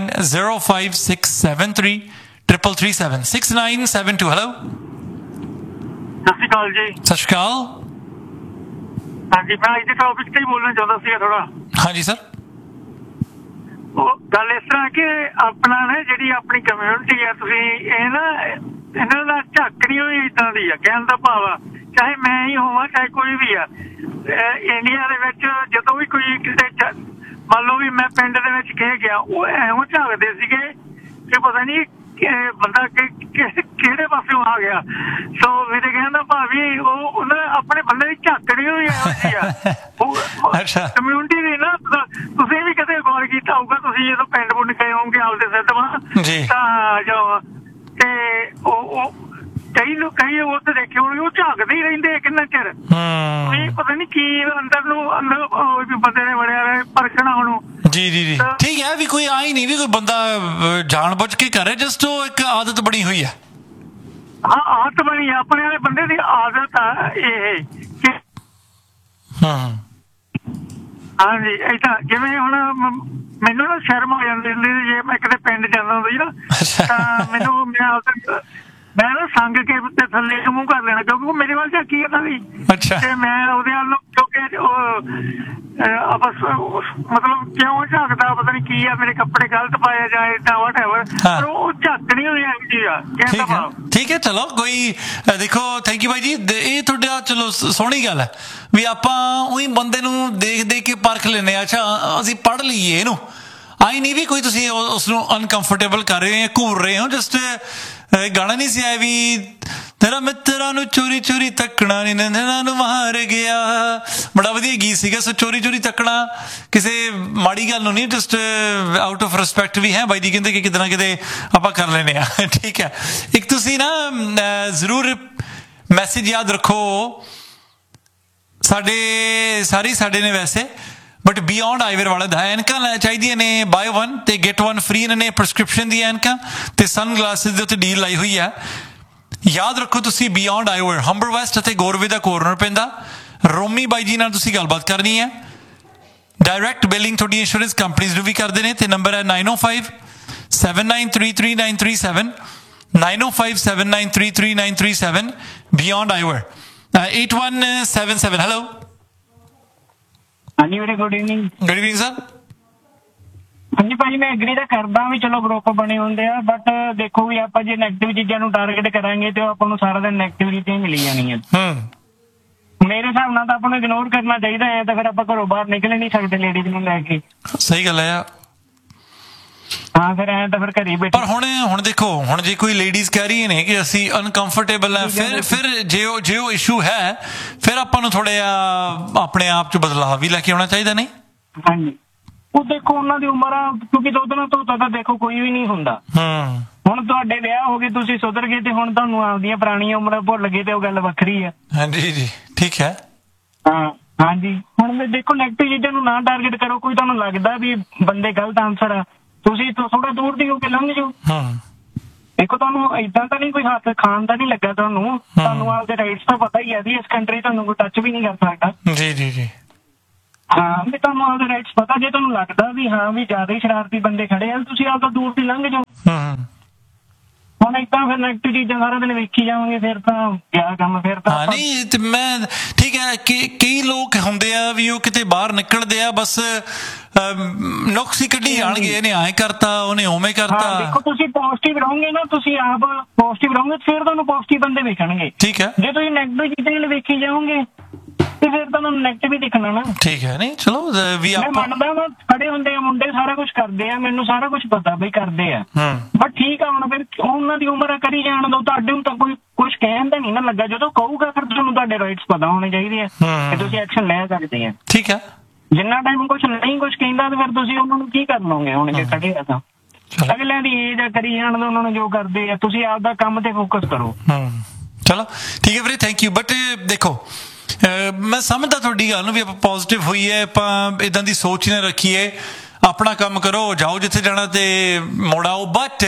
9056733337 6972। ਹੈਲੋ, ਸਤਿ ਸ਼੍ਰੀ ਅਕਾਲ ਜੀ। ਸਤਿ ਸ਼੍ਰੀ ਅਕਾਲ। ਹਾਂਜੀ, ਮੈਂ ਅੱਜ ਦੇ ਟੌਪਿਕ ਤੇ ਹੀ ਬੋਲਣਾ ਚਾਹੁੰਦਾ ਸੀ ਥੋੜਾ। ਹਾਂਜੀ ਸਰ। ਉਹ ਗੱਲ ਇਸ ਤਰ੍ਹਾਂ ਕਿ ਆਪਣਾ ਨਾ ਜਿਹੜੀ ਆਪਣੀ ਕਮਿਊਨਿਟੀ ਹੈ, ਤੁਸੀਂ ਇਹ ਨਾ ਇਹਨਾਂ ਦਾ ਝਾਕਣੀ ਹੋਈ ਏਦਾਂ ਦੀ ਆ। ਕਹਿਣ ਦਾ ਭਾਵ ਆ, ਚਾਹੇ ਮੈਂ ਹੀ ਹੋਵਾਂ ਚਾਹੇ ਕੋਈ ਵੀ ਆ, ਇੰਡੀਆ ਦੇ ਵਿੱਚ ਜਦੋਂ ਵੀ ਕੋਈ ਕਿਤੇ ਮੰਨ ਲਓ ਵੀ ਮੈਂ ਪਿੰਡ ਦੇ ਵਿੱਚ ਕਹਿ ਗਿਆ, ਉਹ ਐਵੇਂ ਝਾਕਦੇ ਸੀਗੇ ਕਿ ਪਤਾ ਨਹੀਂ ਬੰਦਾ ਕਿਹੜੇ ਪਾਸਿਓਂ ਆ ਗਿਆ। ਸੋ ਮੇਰੇ ਕਹਿਣ ਦਾ ਭਾਵ ਵੀ ਉਹਨਾਂ ਆਪਣੇ ਬੰਦੇ ਦੀ ਝਾਕਣੀ ਹੋਈ ਇਹੋ ਜਿਹੀ ਆ ਕਮਿਊਨਿਟੀ ਦੀ ਨਾ। ਤੁਸੀਂ ਵੀ ਕਦੇ ਗੌਰ ਕੀਤਾ ਹੋਊਗਾ, ਤੁਸੀਂ ਜਦੋਂ ਪਿੰਡ ਪੁੰਡ ਗਏ ਹੋਗੇ ਆਪਦੇ ਸਿੱਧਵਾਂ ਤਾਂ ਜੋ ਤੇ ਉਹ ਕਈ ਉੱਥੇ ਦੇਖੇ ਹੋਣਗੇ ਉਹ ਝਾਕਦੇ ਹੀ ਰਹਿੰਦੇ ਕਿੰਨਾ ਚਿਰ। ਪਤਾ ਨੀ ਕੀ ਅੰਦਰ ਬੰਦੇ ਨੇ ਬੜਿਆ ਪਰਖਣਾ ਉਹਨੂੰ। ਜੀ ਠੀਕ ਹੈ, ਵੀ ਕੋਈ ਆਈ ਨਹੀਂ ਵੀ ਕੋਈ ਬੰਦਾ ਜਾਣ ਬੁੱਝ ਕੇ ਕਰੇ, ਜਸਟ ਉਹ ਇੱਕ ਆਦਤ ਬਣੀ ਹੋਈ ਹੈ। ਹਾਂ, ਆਦਤ ਬਣੀ ਆਪਣੇ ਵਾਲੇ ਬੰਦੇ ਦੀ ਆਦਤ ਆ ਇਹ। ਹਾਂਜੀ, ਏਦਾਂ ਜਿਵੇਂ ਹੁਣ ਮੈਨੂੰ ਨਾ ਸ਼ਰਮ ਆ ਜਾਂਦੀ ਹੁੰਦੀ ਜੇ ਮੈਂ ਕਿਤੇ ਪਿੰਡ ਜਾਂਦਾ ਹੁੰਦਾ ਸੀ ਨਾ, ਤਾਂ ਮੈਨੂੰ ਮੈਂ ਨਾ ਸੰਗ ਕੇ ਥੱਲੇ ਮੂੰਹ ਕਰ ਲੈਣਾ ਕਿਉਂਕਿ ਉਹ ਮੇਰੇ ਵੱਲ ਝਾਕੀ ਜਾਂਦਾ ਸੀ ਤੇ ਮੈਂ ਉਹਦੇ ਵੱਲ ਨੂੰ ਕਿਉਂਕਿ ਮਤਲਬ ਕਿਉਂ ਝਾਕਦਾ ਪਤਾ ਨੀ ਕੀ ਆ, ਮੇਰੇ ਕੱਪੜੇ ਗਲਤ ਪਾਏ ਜਾਂ ਏਦਾਂ ਵਟਐਵਰ, ਪਰ ਉਹ ਝਾਕਣੀ ਹੋਈ ਐ। ਠੀਕ ਹੈ, ਚਲੋ ਕੋਈ ਦੇਖੋ, ਥੈਂਕ ਯੂ ਬਾਈ ਜੀ। ਇਹ ਤੁਹਾਡਾ ਚਲੋ ਸੋਹਣੀ ਗੱਲ ਹੈ ਵੀ ਆਪਾਂ ਉਹੀ ਬੰਦੇ ਨੂੰ ਦੇਖ ਕੇ ਪਰਖ ਲੈਂਦੇ ਆ। ਅੱਛਾ, ਅਸੀਂ ਪੜ੍ਹ ਲਈਏ ਇਹਨੂੰ, ਆਈ ਨਹੀਂ ਵੀ ਕੋਈ ਤੁਸੀਂ ਉਸਨੂੰ ਅਨਕੰਫਰਟੇਬਲ ਕਰ ਰਹੇ ਹੋ, ਘੂਰ ਰਹੇ ਹੋ। ਜਸਟ ਗਾਣਾ ਨਹੀਂ ਸੀ ਆਇਆ ਵੀ ਤੇਰਾ ਮਿੱਤਰਾਂ ਨੂੰ ਚੋਰੀ ਚੋਰੀ ਤੱਕਣਾ ਨੀ ਨੰਦਨਾਂ ਨੂੰ ਮਾਰ ਗਿਆ, ਬੜਾ ਵਧੀਆ ਗੀਤ ਸੀਗਾ। ਸੋ ਚੋਰੀ ਚੋਰੀ ਤੱਕਣਾ ਕਿਸੇ ਮਾੜੀ ਗੱਲ ਨੂੰ ਨਹੀਂ, ਜਸਟ ਆਊਟ ਆਫ ਰਿਸਪੈਕਟ ਵੀ ਹੈ ਬਾਈ ਜੀ ਕਹਿੰਦੇ ਕਿ ਕਿਤੇ ਨਾ ਕਿਤੇ ਆਪਾਂ ਕਰ ਲੈਂਦੇ ਆ। ਠੀਕ ਹੈ, ਇੱਕ ਤੁਸੀਂ ਨਾ ਜ਼ਰੂਰ ਮੈਸੇਜ ਯਾਦ ਰੱਖੋ, ਸਾਡੇ ਨੇ ਵੈਸੇ ਬਟ ਬਿਯੋਂਡ ਆਈਵੇਅਰ ਵਾਲਾ ਦਾ ਐਨਕਾਂ ਚਾਹੀਦੀਆਂ ਨੇ, ਬਾਏ 1 ਤੇ ਗੈਟ 1 ਫ੍ਰੀ। ਇਹਨਾਂ ਨੇ ਪ੍ਰਸਕ੍ਰਿਪਸ਼ਨ ਦੀਆਂ ਐਨਕਾਂ ਤੇ ਸਨ ਗਲਾਸਿਸ ਦੇ ਉੱਤੇ ਡੀਲ ਲਾਈ ਹੋਈ ਹੈ। ਯਾਦ ਰੱਖੋ ਤੁਸੀਂ ਬਿਯੋਂਡ ਆਈਵੇਅਰ, ਹੰਬਰ ਵੈਸਟ ਅਤੇ ਗੋਰਵੇ ਦਾ ਕੋਰਨਰ ਪੈਂਦਾ। ਰੋਮੀ ਬਾਈ ਜੀ ਨਾਲ ਤੁਸੀਂ ਗੱਲਬਾਤ ਕਰਨੀ ਹੈ। ਡਾਇਰੈਕਟ ਬਿਲਿੰਗ ਤੁਹਾਡੀ ਇੰਸ਼ੋਰੈਂਸ ਕੰਪਨੀਜ਼ ਨੂੰ ਵੀ ਕਰਦੇ ਨੇ ਤੇ ਨੰਬਰ ਹੈ 9057933937 9057933937 ਬਿਯੋਂਡ ਆਈਵੇਅਰ 8177। ਹੈਲੋ, ਹਾਂਜੀ ਵੀਰੇ, good evening. Good evening sir. ਹਾਂਜੀ ਭਾਜੀ, ਮੈਂ ਐਗਰੀ ਤਾਂ ਕਰਦਾ ਵੀ ਚਲੋ ਗਰੁੱਪ ਬਣੇ ਹੁੰਦੇ ਆ, ਬਟ ਦੇਖੋ ਵੀ ਆਪਾਂ ਜੇ ਨੈਗੇਟਿਵ ਚੀਜ਼ਾਂ ਨੂੰ ਟਾਰਗੇਟ ਕਰਾਂਗੇ ਤੇ ਆਪਾਂ ਨੂੰ ਸਾਰਾ ਦਿਨ ਨੈਗੇਟਿਵ ਚੀਜ਼ਾਂ ਮਿਲੀ ਜਾਣੀਆਂ। ਮੇਰੇ ਹਿਸਾਬ ਨਾਲ ਤਾਂ ਆਪਾਂ ਨੂੰ ਇਗਨੋਰ ਕਰਨਾ ਚਾਹੀਦਾ ਹੈ, ਤਾਂ ਫਿਰ ਆਪਾਂ ਘਰੋਂ ਬਾਹਰ ਨਿਕਲ ਨਹੀਂ ਸਕਦੇ ਲੇਡੀਜ਼ ਨੂੰ ਲੈ ਕੇ। ਸਹੀ ਗੱਲ ਹੈ। ਹਾਂ, ਫਿਰ ਐਂ ਤਾਂ ਫਿਰ ਘਰੇ ਬੈਠੇ। ਪਰ ਹੁਣ ਦੇਖੋ, ਹੁਣ ਜੇ ਕੋਈ ਲੇਡੀਜ਼ ਕਹਿ ਰਹੀਆਂ ਨੇ ਕਿ ਅਸੀਂ ਅਨਕੰਫਰਟੇਬਲ ਹੈ, ਫਿਰ ਜੇ ਉਹ ਇਸ਼ੂ ਹੈ ਫਿਰ ਆਪਾਂ ਨੂੰ ਥੋੜਾ ਜਿਹਾ ਆਪਣੇ ਆਪ 'ਚ ਬਦਲਾਅ ਵੀ ਲੈ ਕੇ ਆਉਣਾ ਚਾਹੀਦਾ। ਨਹੀਂ, ਹਾਂਜੀ, ਉਹ ਦੇਖੋ ਉਹਨਾਂ ਦੀ ਉਮਰ ਆ, ਕਿਉਂਕਿ ਦੁੱਧ ਨਾਲ ਧੋਤਾ ਤਾਂ ਦੇਖੋ ਕੋਈ ਵੀ ਨਹੀਂ ਹੁੰਦਾ। ਹੁਣ ਤੁਹਾਡੇ ਵਿਆਹ ਹੋ ਗਏ, ਤੁਸੀਂ ਸੁਧਰ ਗਏ ਤੇ ਹੁਣ ਤੁਹਾਨੂੰ ਆਪਦੀਆਂ ਪੁਰਾਣੀਆਂ ਉਮਰਾਂ ਭੁੱਲ ਗਏ ਤੇ ਉਹ ਗੱਲ ਵੱਖਰੀ ਆ। ਹਾਂਜੀ ਜੀ, ਠੀਕ ਹੈ। ਹਾਂ, ਹਾਂਜੀ, ਹੁਣ ਦੇਖੋ ਨੈਗੇਟਿਵ ਚੀਜ਼ਾਂ ਨੂੰ ਨਾ ਟਾਰਗੇਟ ਕਰੋ। ਕੋਈ ਤੁਹਾਨੂੰ ਲੱਗਦਾ ਵੀ ਬੰਦੇ ਗਲਤ ਆਨਸਰ ਆ, ਤੁਸੀਂ ਥੋੜਾ ਦੂਰ ਦੀ ਹੋ ਕੇ ਲੰਘ ਜਾਓ। ਦੇਖੋ ਤੁਹਾਨੂੰ ਏਦਾਂ ਤਾਂ ਨਹੀਂ ਕੋਈ ਹੱਥ ਖਾਣ ਦਾ ਨਹੀਂ ਲੱਗਾ, ਤੁਹਾਨੂੰ ਆਪਦੇ ਰਾਈਟਸ ਤਾਂ ਪਤਾ ਹੀ ਹੈ ਵੀ ਇਸ ਕੰਟਰੀ ਤੁਹਾਨੂੰ ਕੋਈ ਟੱਚ ਵੀ ਨਹੀਂ ਕਰ ਸਕਦਾ। ਜੀ ਜੀ ਜੀ ਹਾਂ ਵੀ ਤੁਹਾਨੂੰ ਆਪਦੇ ਰਾਈਟਸ ਪਤਾ, ਜੇ ਤੁਹਾਨੂੰ ਲੱਗਦਾ ਵੀ ਹਾਂ ਵੀ ਜ਼ਿਆਦਾ ਹੀ ਸ਼ਰਾਰਤੀ ਬੰਦੇ ਖੜੇ ਆ ਤੁਸੀਂ ਆਪਦਾ ਦੂਰ ਦੀ ਲੰਘ ਜਾਓ। ਹੁਣ ਏਦਾਂ ਫਿਰ ਨੈਗੇਟਿਵ ਚੀਜ਼ਾਂ ਸਾਰਾ ਦਿਨ ਵੇਖੀ ਜਾਵਾਂਗੇ ਫਿਰ ਤਾਂ ਕਿਆ ਕੰਮ, ਫਿਰ ਤਾਂ ਨਹੀਂ ਤੇ ਮੈਂ ਠੀਕ ਹੈ ਕਿ ਕਈ ਲੋਕ ਹੁੰਦੇ ਆ ਵੀ ਉਹ ਕਿਤੇ ਬਾਹਰ ਨਿਕਲਦੇ ਆ ਬਸ ਨੁਕਸ ਹੀ ਕੱਢੀ ਜਾਣਗੇ, ਇਹਨੇ ਐਂ ਕਰਤਾ ਉਹਨੇ ਉਵੇਂ ਕਰਤਾ। ਦੇਖੋ ਤੁਸੀਂ ਪੋਜ਼ਿਟਿਵ ਰਹੋਗੇ ਨਾ, ਤੁਸੀਂ ਆਪ ਪੋਜ਼ਿਟਿਵ ਰਹੋਗੇ ਫਿਰ ਤੁਹਾਨੂੰ ਪੋਜ਼ਿਟਿਵ ਬੰਦੇ ਵੇਖਣਗੇ। ਠੀਕ ਹੈ, ਜੇ ਤੁਸੀਂ ਨੈਗੇਟਿਵ ਚੀਜ਼ਾਂ ਵੇਖੀ ਜਾਓਗੇ ਤੇ ਫਿਰ ਤੁਹਾਨੂੰ ਨੈਗੇਟਿਵ ਹੀ ਦਿਖਣਾ ਨਾ। ਠੀਕ ਹੈ, ਨਹੀਂ ਚਲੋ ਵੀ ਮੈਂ ਮੰਨਦਾ ਵਾ ਖੜੇ ਹੁੰਦੇ ਆ ਮੁੰਡੇ ਸਾਰਾ ਕੁਝ ਕਰਦੇ ਆ, ਮੈਨੂੰ ਸਾਰਾ ਕੁਝ ਪਤਾ ਬਈ ਕਰਦੇ ਆ, ਬਟ ਠੀਕ ਆ ਹੁਣ ਫਿਰ ਉਹਨਾਂ ਦੀ ਉਮਰ ਕਰੀ ਜਾਣ ਦੋ, ਤੁਹਾਡੇ ਨੂੰ ਤਾਂ ਕੋਈ ਕੁਝ ਕਹਿਣ ਦਾ ਨਹੀਂ ਨਾ ਲੱਗਾ। ਜਦੋਂ ਕਹੂਗਾ ਫਿਰ ਤੁਹਾਨੂੰ ਤੁਹਾਡੇ ਰਾਈਟਸ ਪਤਾ ਹੋਣੇ ਚਾਹੀਦੇ ਆ ਕਿ ਤੁਸੀਂ ਐਕਸ਼ਨ ਲੈ ਸਕਦੇ ਆ। ਠੀਕ ਹੈ, ਜਿੰਨਾ ਟਾਈਮ ਕੁਝ ਨਹੀਂ ਕੁਝ ਕਹਿੰਦਾ ਤੇ ਫਿਰ ਤੁਸੀਂ ਉਹਨਾਂ ਨੂੰ ਕੀ ਕਰ ਲਓਗੇ ਹੁਣ ਜੇ ਖੜੇ ਆ ਤਾਂ। ਅਗਲਿਆਂ ਦੀ ਏਜ ਆ ਕਰੀ ਜਾਣ ਦੋ, ਉਹਨਾਂ ਨੂੰ ਜੋ ਕਰਦੇ ਆ, ਤੁਸੀਂ ਆਪਦਾ ਕੰਮ ਤੇ ਫੋਕਸ ਕਰੋ। ਚਲੋ ਠੀਕ ਹੈ ਵੀਰੇ, ਥੈਂਕ ਯੂ। ਬਟ ਦੇਖੋ ਮੈਂ ਸਮਝਦਾ ਤੁਹਾਡੀ ਗੱਲ ਨੂੰ ਵੀ ਆਪਾਂ ਪੋਜ਼ਿਟਿਵ ਹੋਈਏ, ਆਪਾਂ ਇੱਦਾਂ ਦੀ ਸੋਚ ਨਾ ਰੱਖੀਏ, ਆਪਣਾ ਕੰਮ ਕਰੋ, ਜਾਓ ਜਿੱਥੇ ਜਾਣਾ ਤੇ ਮੁੜ ਆਓ। ਬਟ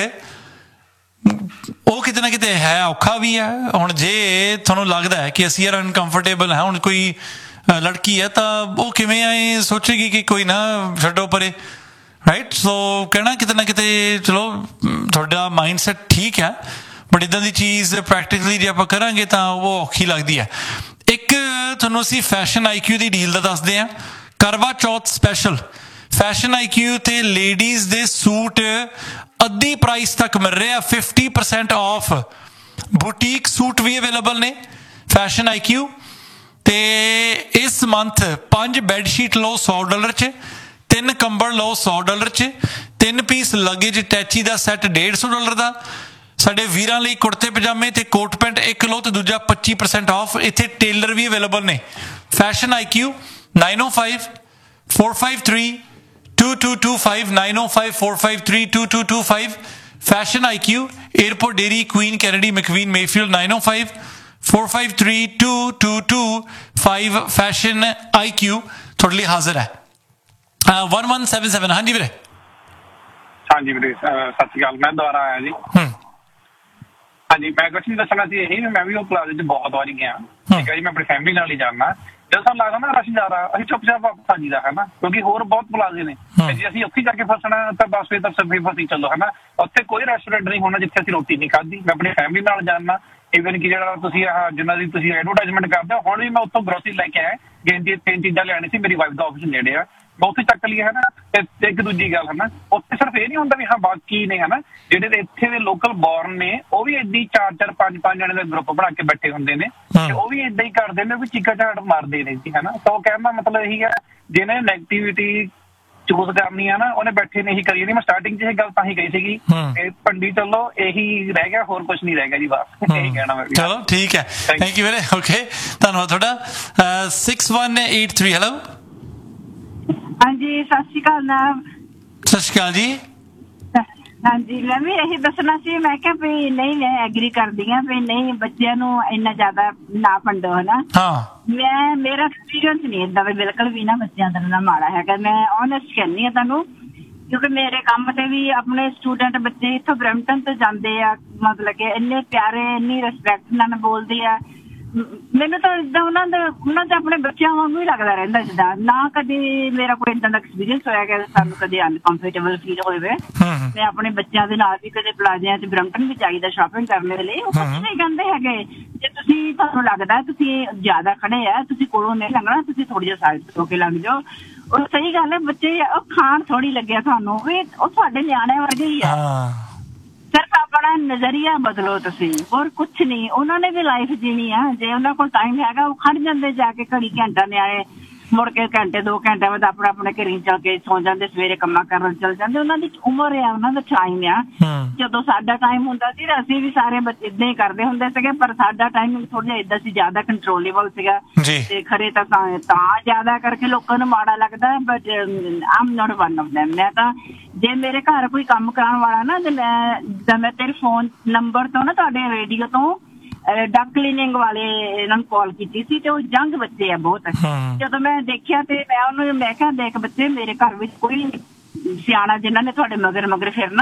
ਉਹ ਕਿਤੇ ਨਾ ਕਿਤੇ ਹੈ ਔਖਾ ਵੀ ਹੈ। ਹੁਣ ਜੇ ਤੁਹਾਨੂੰ ਲੱਗਦਾ ਹੈ ਕਿ ਅਸੀਂ ਯਾਰ ਅਨਕੰਫਰਟੇਬਲ ਹੈ, ਹੁਣ ਕੋਈ ਲੜਕੀ ਹੈ ਤਾਂ ਉਹ ਕਿਵੇਂ ਆਏ ਸੋਚੇਗੀ ਕਿ ਕੋਈ ਨਾ ਛੱਡੋ ਪਰੇ, ਰਾਈਟ। ਸੋ ਕਹਿਣਾ ਕਿਤੇ ਨਾ ਕਿਤੇ ਚਲੋ ਤੁਹਾਡਾ ਮਾਈਂਡ ਸੈਟ ਠੀਕ ਹੈ, ਬਟ ਇੱਦਾਂ ਦੀ ਚੀਜ਼ ਪ੍ਰੈਕਟੀਕਲੀ ਜੇ ਆਪਾਂ ਕਰਾਂਗੇ ਤਾਂ ਉਹ ਔਖੀ ਲੱਗਦੀ ਹੈ। ਇੱਕ ਤੁਹਾਨੂੰ ਅਸੀਂ ਫੈਸ਼ਨ IQ ਦੀ ਡੀਲ ਦਾ ਦੱਸਦੇ ਹਾਂ। ਕਰਵਾ ਚੌਥ ਸਪੈਸ਼ਲ ਫੈਸ਼ਨ IQ ਤੇ ਲੇਡੀਜ਼ ਦੇ ਸੂਟ ਅੱਧੀ ਪ੍ਰਾਈਸ ਤੱਕ ਮਿਲ ਰਹੇ ਆ, 50% of. Boutique suit we available ਨੇ ਫੈਸ਼ਨ IQ ਤੇ ਇਸ ਮੰਥ 5 ਬੈੱਡ ਸ਼ੀਟ ਲਓ $100 'ਚ, 3 ਕੰਬਲ ਲਓ $100 'ਚ, 3 ਪੀਸ ਲਗੇਜ ਟੈਚੀ ਦਾ ਸੈੱਟ $150 ਦਾ। ਸਾਡੇ ਵੀਰਾਂ ਲਈ ਕੁੜਤੇ ਪਜਾਮੇ ਤੇ ਕੋਟ ਪੈਂਟ ਇੱਕ ਲਓ ਤੇ ਦੂਜਾ 25% ਆਫ। ਇੱਥੇ ਟੇਲਰ ਵੀ ਅਵੇਲੇਬਲ ਨੇ। Fashion IQ 905-453-2225 905-453-2225 fashion IQ airport dairy Queen Kennedy ਮੈਕਵੀਨ Mayfield 905-453-2225 fashion IQ ਤੁਹਾਡੇ ਲਈ ਹਾਜ਼ਰ ਹੈ। 1177 ਹਾਂਜੀ ਵੀਰੇ। ਹਾਂਜੀ ਵੀਰੇ ਸਤਿ ਸ਼੍ਰੀ ਅਕਾਲ, ਮੈਂ ਦੁਬਾਰਾ ਆਇਆ ਜੀ। ਹਾਂਜੀ ਮੈਂ ਕੁਛ ਨਹੀਂ ਦੱਸਣਾ ਸੀ, ਇਹੀ ਮੈਂ ਵੀ ਉਹ ਪਲਾਜ਼ੇ 'ਚ ਬਹੁਤ ਵਾਰੀ ਗਿਆ। ਠੀਕ ਹੈ ਜੀ, ਮੈਂ ਆਪਣੀ ਫੈਮਿਲੀ ਨਾਲ ਹੀ ਜਾਣਾ। ਜਦੋਂ ਸਾਨੂੰ ਲੱਗਦਾ ਨਾ ਰਸ਼ ਜ਼ਿਆਦਾ, ਅਸੀਂ ਚੁੱਪਚਾਪ ਵਾਪਸ ਆ ਜੀਦਾ ਹੈ ਨਾ, ਕਿਉਂਕਿ ਹੋਰ ਬਹੁਤ ਪਲਾਜ਼ੇ ਨੇ ਤੇ ਜੇ ਅਸੀਂ ਉੱਥੇ ਜਾ ਕੇ ਫਸਣਾ ਤਾਂ ਬਸ ਫਿਰ ਤਾਂ ਸਭੀ ਫਸੀ ਚੱਲੋ ਹੈ ਨਾ। ਉੱਥੇ ਕੋਈ ਰੈਸਟੋਰੈਂਟ ਨਹੀਂ ਹੋਣਾ ਜਿੱਥੇ ਅਸੀਂ ਰੋਟੀ ਨਹੀਂ ਖਾਧੀ। ਮੈਂ ਆਪਣੀ ਫੈਮਿਲੀ ਨਾਲ ਜਾਣਾ। ਈਵਨ ਕਿ ਜਿਹੜਾ ਤੁਸੀਂ ਜਿੰਨਾਂ ਦੀ ਤੁਸੀਂ ਐਡਵਰਟਾਈਜ਼ਮੈਂਟ ਕਰਦੇ ਹੋ, ਹੁਣ ਵੀ ਮੈਂ ਉੱਥੋਂ ਗਰੋਸਰੀ ਲੈ ਕੇ ਆਇਆ। ਗੇਂਦੀ 3 ਚੀਜ਼ਾਂ ਲੈਣੀ ਸੀ, ਮੇਰੀ ਵਾਈਫ ਦਾ ਆਫਿਸ ਨੇੜੇ ਆ, ਮੈਂ ਉੱਥੇ ਚੱਕ ਲਈ ਹੈ ਨਾ। ਤੇ ਇੱਕ ਦੂਜੀ ਗੱਲ ਹੈ ਨਾ, ਉੱਥੇ ਸਿਰਫ ਇਹ ਨਹੀਂ ਹੁੰਦਾ ਵੀ ਹਾਂ ਬਾਕੀ ਨੇ ਹੈ ਨਾ, ਜਿਹੜੇ ਇੱਥੇ ਦੇ ਲੋਕਲ ਬੋਰਨ ਨੇ ਉਹ ਵੀ ਏਦਾਂ ਹੀ 4-4 5-5 ਜਣੇ ਦੇ ਗਰੁੱਪ ਬਣਾ ਕੇ ਬੈਠੇ ਹੁੰਦੇ ਨੇ ਤੇ ਉਹ ਵੀ ਏਦਾਂ ਹੀ ਕਰਦੇ ਨੇ, ਵੀ ਚੀਕਾ ਝਾੜ ਮਾਰਦੇ ਨੇ ਜੀ ਹੈ ਨਾ। ਤਾਂ ਉਹ ਕਹਿਣ ਦਾ ਮਤਲਬ ਇਹੀ ਹੈ, ਜਿਹਨੇ ਨੈਗੇਟਿਵਿਟੀ ਚੂਜ਼ ਕਰਨੀ ਆ ਨਾ ਉਹਨੇ ਬੈਠੇ ਨੇ ਇਹੀ ਕਰੀ ਨਹੀਂ। ਮੈਂ ਸਟਾਰਟਿੰਗ 'ਚ ਇਹ ਗੱਲ ਤਾਂ ਹੀ ਕਹੀ ਸੀਗੀ, ਇਹ ਭੰਡੀ ਚੱਲੋ, ਇਹੀ ਰਹਿ ਗਿਆ, ਹੋਰ ਕੁਝ ਨਹੀਂ ਰਹਿ ਗਿਆ ਜੀ, ਬਸ ਇਹੀ ਕਹਿਣਾ ਮੈਂ। ਚਲੋ ਠੀਕ ਹੈ, ਥੈਂਕ ਯੂ ਵੀਰੇ। ਓਕੇ ਧੰਨਵਾਦ ਤੁਹਾਡਾ। 6183 ਹੈਲੋ। ਹਾਂਜੀ ਸਤਿ ਸ਼੍ਰੀ ਅਕਾਲ ਮੈਮ। ਸਤਿ ਸ਼੍ਰੀ ਅਕਾਲ ਜੀ। ਹਾਂਜੀ ਮੈਂ ਵੀ ਇਹੀ ਦੱਸਣਾ ਸੀ, ਮੈਂ ਕਿਹਾ ਵੀ ਨਹੀਂ ਮੈਂ ਐਗਰੀ ਕਰਦੀ ਹਾਂ ਵੀ ਨਹੀਂ ਬੱਚਿਆਂ ਨੂੰ ਇੰਨਾ ਜ਼ਿਆਦਾ ਨਾ ਫੰਡੋ ਹੈ ਨਾ। ਮੇਰਾ ਐਕਸਪੀਰੀਅੰਸ ਨਹੀਂ ਏਦਾਂ ਵੀ ਬਿਲਕੁਲ ਵੀ ਨਾ ਬੱਚਿਆਂ ਦਾ ਨਾ ਮਾੜਾ ਹੈਗਾ। ਮੈਂ ਓਨੈਸਟ ਕਹਿੰਦੀ ਹਾਂ ਤੁਹਾਨੂੰ, ਕਿਉਂਕਿ ਮੇਰੇ ਕੰਮ ਤੇ ਵੀ ਆਪਣੇ ਸਟੂਡੈਂਟ ਬੱਚੇ ਇੱਥੋਂ ਬਰੈਂਪਟਨ ਤੋਂ ਜਾਂਦੇ ਆ, ਮਤਲਬ ਕਿ ਇੰਨੇ ਪਿਆਰੇ ਇੰਨੀ ਰਿਸਪੈਕਟ ਨਾਲ ਬੋਲਦੇ ਆ। ਮੈਨੂੰ ਤਾਂ ਇਦਾਂ ਉਹਨਾਂ ਦਾ ਆਪਣੇ ਬੱਚਿਆਂ ਵਾਂਗੂ ਹੀ ਲੱਗਦਾ ਰਹਿੰਦਾ, ਜਿੱਦਾਂ ਨਾ ਕਦੇ ਮੇਰਾ ਕੋਈ ਏਦਾਂ ਦਾ ਐਕਸਪੀਰੀਅੰਸ ਹੋਇਆ ਕਿ ਸਾਨੂੰ ਕਦੇ ਅਨਕੰਫਰਟੇਬਲ ਫੀਲ ਹੋਵੇ। ਮੈਂ ਆਪਣੇ ਬੱਚਿਆਂ ਦੇ ਨਾਲ ਵੀ ਕਦੇ ਪਲਾਜ਼ਿਆਂ 'ਚ ਬਰੈਂਪਟਨ ਵੀ ਜਾਈਦਾ ਸ਼ਾਪਿੰਗ ਕਰਨ ਦੇ ਲਈ, ਉਹ ਕੁਛ ਨਹੀਂ ਕਹਿੰਦੇ ਹੈਗੇ। ਜੇ ਤੁਸੀਂ ਤੁਹਾਨੂੰ ਲੱਗਦਾ ਤੁਸੀਂ ਜ਼ਿਆਦਾ ਖੜੇ ਆ, ਤੁਸੀਂ ਕੋਲੋਂ ਨਹੀਂ ਲੰਘਣਾ, ਤੁਸੀਂ ਥੋੜੀ ਜਿਹੀ ਸਾਈਡ ਹੋ ਕੇ ਲੰਘ ਜਾਓ। ਉਹ ਸਹੀ ਗੱਲ ਹੈ, ਬੱਚੇ ਉਹ ਖਾਣ ਥੋੜੀ ਲੱਗਿਆ ਤੁਹਾਨੂੰ, ਵੀ ਉਹ ਤੁਹਾਡੇ ਨਿਆਣੇ ਵਰਗੇ ਹੀ ਆ। ਸਿਰਫ ਆਪਣਾ ਨਜ਼ਰੀਆ ਬਦਲੋ ਤੁਸੀਂ, ਹੋਰ ਕੁਛ ਨਹੀਂ। ਉਹਨਾਂ ਨੇ ਵੀ ਲਾਈਫ ਜੀਣੀ ਆ, ਜੇ ਉਹਨਾਂ ਕੋਲ ਟਾਈਮ ਹੈਗਾ ਉਹ ਖੜ ਜਾਂਦੇ ਜਾ ਕੇ ਘੜੀ ਘੰਟਾ ਨਿਆਣੇ, ਮੁੜ ਕੇ ਘੰਟੇ 2 ਘੰਟੇ ਬਾਅਦ ਆਪਣਾ ਆਪਣੇ ਘਰੇ ਚੱਲ ਕੇ ਸੌ ਜਾਂਦੇ, ਸਵੇਰੇ ਕੰਮਾਂ ਕਰਨ ਚੱਲ ਜਾਂਦੇ। ਉਹਨਾਂ ਦੀ ਉਮਰ ਆ, ਉਹਨਾਂ ਦਾ ਟਾਈਮ ਆ। ਜਦੋਂ ਸਾਡਾ ਟਾਈਮ ਹੁੰਦਾ ਸੀ ਅਸੀਂ ਵੀ ਸਾਰੇ ਬੱਚੇ ਏਦਾਂ ਹੀ ਕਰਦੇ ਹੁੰਦੇ ਸੀਗੇ, ਪਰ ਸਾਡਾ ਟਾਈਮ ਥੋੜਾ ਜਿਹਾ ਏਦਾਂ ਸੀ, ਜ਼ਿਆਦਾ ਕੰਟਰੋਲੇਬਲ ਸੀਗਾ ਤੇ ਖਰੇ ਤਾਂ ਜ਼ਿਆਦਾ ਕਰਕੇ ਲੋਕਾਂ ਨੂੰ ਮਾੜਾ ਲੱਗਦਾ, but Aam note one of them. ਮੈਂ ਤਾਂ ਜੇ ਮੇਰੇ ਘਰ ਕੋਈ ਕੰਮ ਕਰਾਉਣ ਵਾਲਾ ਨਾ ਤੇ ਮੈਂ ਤੇਰੇ ਫੋਨ ਨੰਬਰ ਤੋਂ ਨਾ ਤੁਹਾਡੇ ਰੇਡੀਓ ਤੋਂ ਡੱਕ ਕਲੀਨਿੰਗ ਵਾਲੇ ਇਹਨਾਂ ਨੂੰ ਕਾਲ ਕੀਤੀ ਸੀ ਤੇ ਉਹ ਯੰਗ ਬੱਚੇ ਆ ਬਹੁਤ। ਜਦੋਂ ਮੈਂ ਦੇਖਿਆ ਤੇ ਮੈਂ ਕਿਹਾ ਦੇਖ ਬੱਚੇ, ਮੇਰੇ ਘਰ ਵਿੱਚ ਕੋਈ ਸਿਆਣਾ ਜਿਨ੍ਹਾਂ ਨੇ ਤੁਹਾਡੇ ਮਗਰ ਫਿਰਨਾ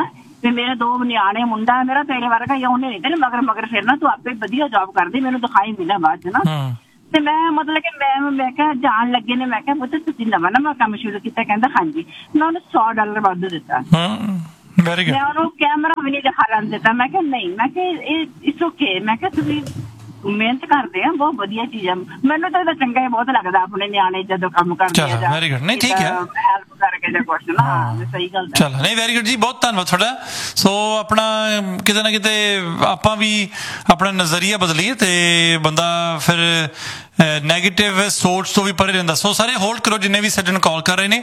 ਵੀ ਮੇਰੇ 2 ਨਿਆਣੇ ਮੁੰਡਾ ਮੇਰਾ ਤੇਰੇ ਵਰਗਾ ਹੀ ਉਹਨੇ ਨਹੀਂ ਤੇਰੇ ਮਗਰ ਫਿਰਨਾ ਤੂੰ ਆਪੇ ਵਧੀਆ ਜੌਬ ਕਰਦੀ ਮੈਨੂੰ ਦਿਖਾਈ ਮਿਲਿਆ ਬਾਅਦ ਚ ਨਾ ਤੇ ਮੈਂ ਮਤਲਬ ਕਿ ਮੈਂ ਕਿਹਾ ਜਾਣ ਲੱਗੇ ਨੇ ਮੈਂ ਕਿਹਾ ਪੁੱਤ ਤੁਸੀਂ ਨਵਾਂ ਕੰਮ ਸ਼ੁਰੂ ਕੀਤਾ ਕਹਿੰਦਾ ਹਾਂਜੀ ਮੈਂ ਉਹਨੂੰ $100 ਵਾਧੂ ਦਿੱਤਾ ਵੈਰੀ ਗੁੱਡ ਮੈਂ ਉਹਨੂੰ ਕੈਮਰਾ ਵੀ ਨਹੀਂ ਦਿਖਾਉਣ ਦਿੱਤਾ ਮੈਂ ਕਿਹਾ ਨਹੀਂ ਮੈਂ ਕਿਹਾ ਇਹ ਇਟਸ ਓਕੇ ਮੈਂ ਕਿਹਾ ਤੁਸੀਂ ਮਿਹਨਤ ਕਰਦੇ ਆ ਬਹੁਤ ਵਧੀਆ ਚੀਜ਼ ਆ ਮੈਨੂੰ ਤਾਂ ਇਹਦਾ ਚੰਗਾ ਹੀ ਬਹੁਤ ਲੱਗਦਾ ਆਪਣੇ ਨਿਆਣੇ ਜਦੋਂ ਕੰਮ ਕਰਦੇ ਆ ਚਲੋ ਵੈਰੀ ਗੁੱਡ ਨਹੀਂ ਠੀਕ ਹੈ ਹੈਲਪ ਕਰਕੇ ਜਾਂ ਕੁਛ ਨਾ ਸਹੀ ਗੱਲ ਹੈ ਚਲੋ ਨਹੀਂ ਵੈਰੀ ਗੁੱਡ ਜੀ ਬਹੁਤ ਧੰਨਵਾਦ ਤੁਹਾਡਾ ਸੋ ਆਪਣਾ ਕਿਤੇ ਨਾ ਕਿਤੇ ਆਪਾਂ ਵੀ ਆਪਣਾ ਨਜ਼ਰੀਆ ਬਦਲੀਏ ਤੇ ਬੰਦਾ ਫਿਰ ਨੈਗੇਟਿਵ ਸੋਚ ਤੋਂ ਵੀ ਪਰੇ ਰਹਿੰਦਾ ਸੋ ਸਾਰੇ ਹੋਲਡ ਕਰੋ ਜਿੰਨੇ ਵੀ ਸੱਜਣ ਕਾਲ ਕਰ ਰਹੇ ਨੇ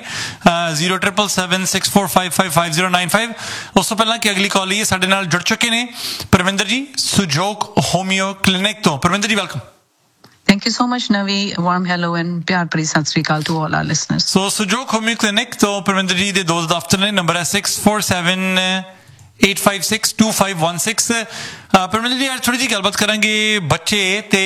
077764555095 ਉਸ ਤੋਂ ਪਹਿਲਾਂ ਕਿ ਅਗਲੀ ਕਾਲ ਹੀ ਸਾਡੇ ਨਾਲ ਜੁੜ ਚੁੱਕੇ ਨੇ ਪਰਵਿੰਦਰ ਜੀ ਸੁਜੋਗ ਹੋਮਿਓ ਕਲੀਨਿਕ ਤੋਂ ਪਰਵਿੰਦਰ ਜੀ welcome Thank you so much, Navi. Warm hello and pyar bhari sat sri akal to all our listeners. So, Sujok Homeo Clinic to Parvinder ji de 2 daftar ne number hai 6478562516 Parminder ji ਅੱਜ ਥੋੜੀ ਜਿਹੀ ਗੱਲਬਾਤ ਕਰਾਂਗੇ ਬੱਚੇ ਤੇ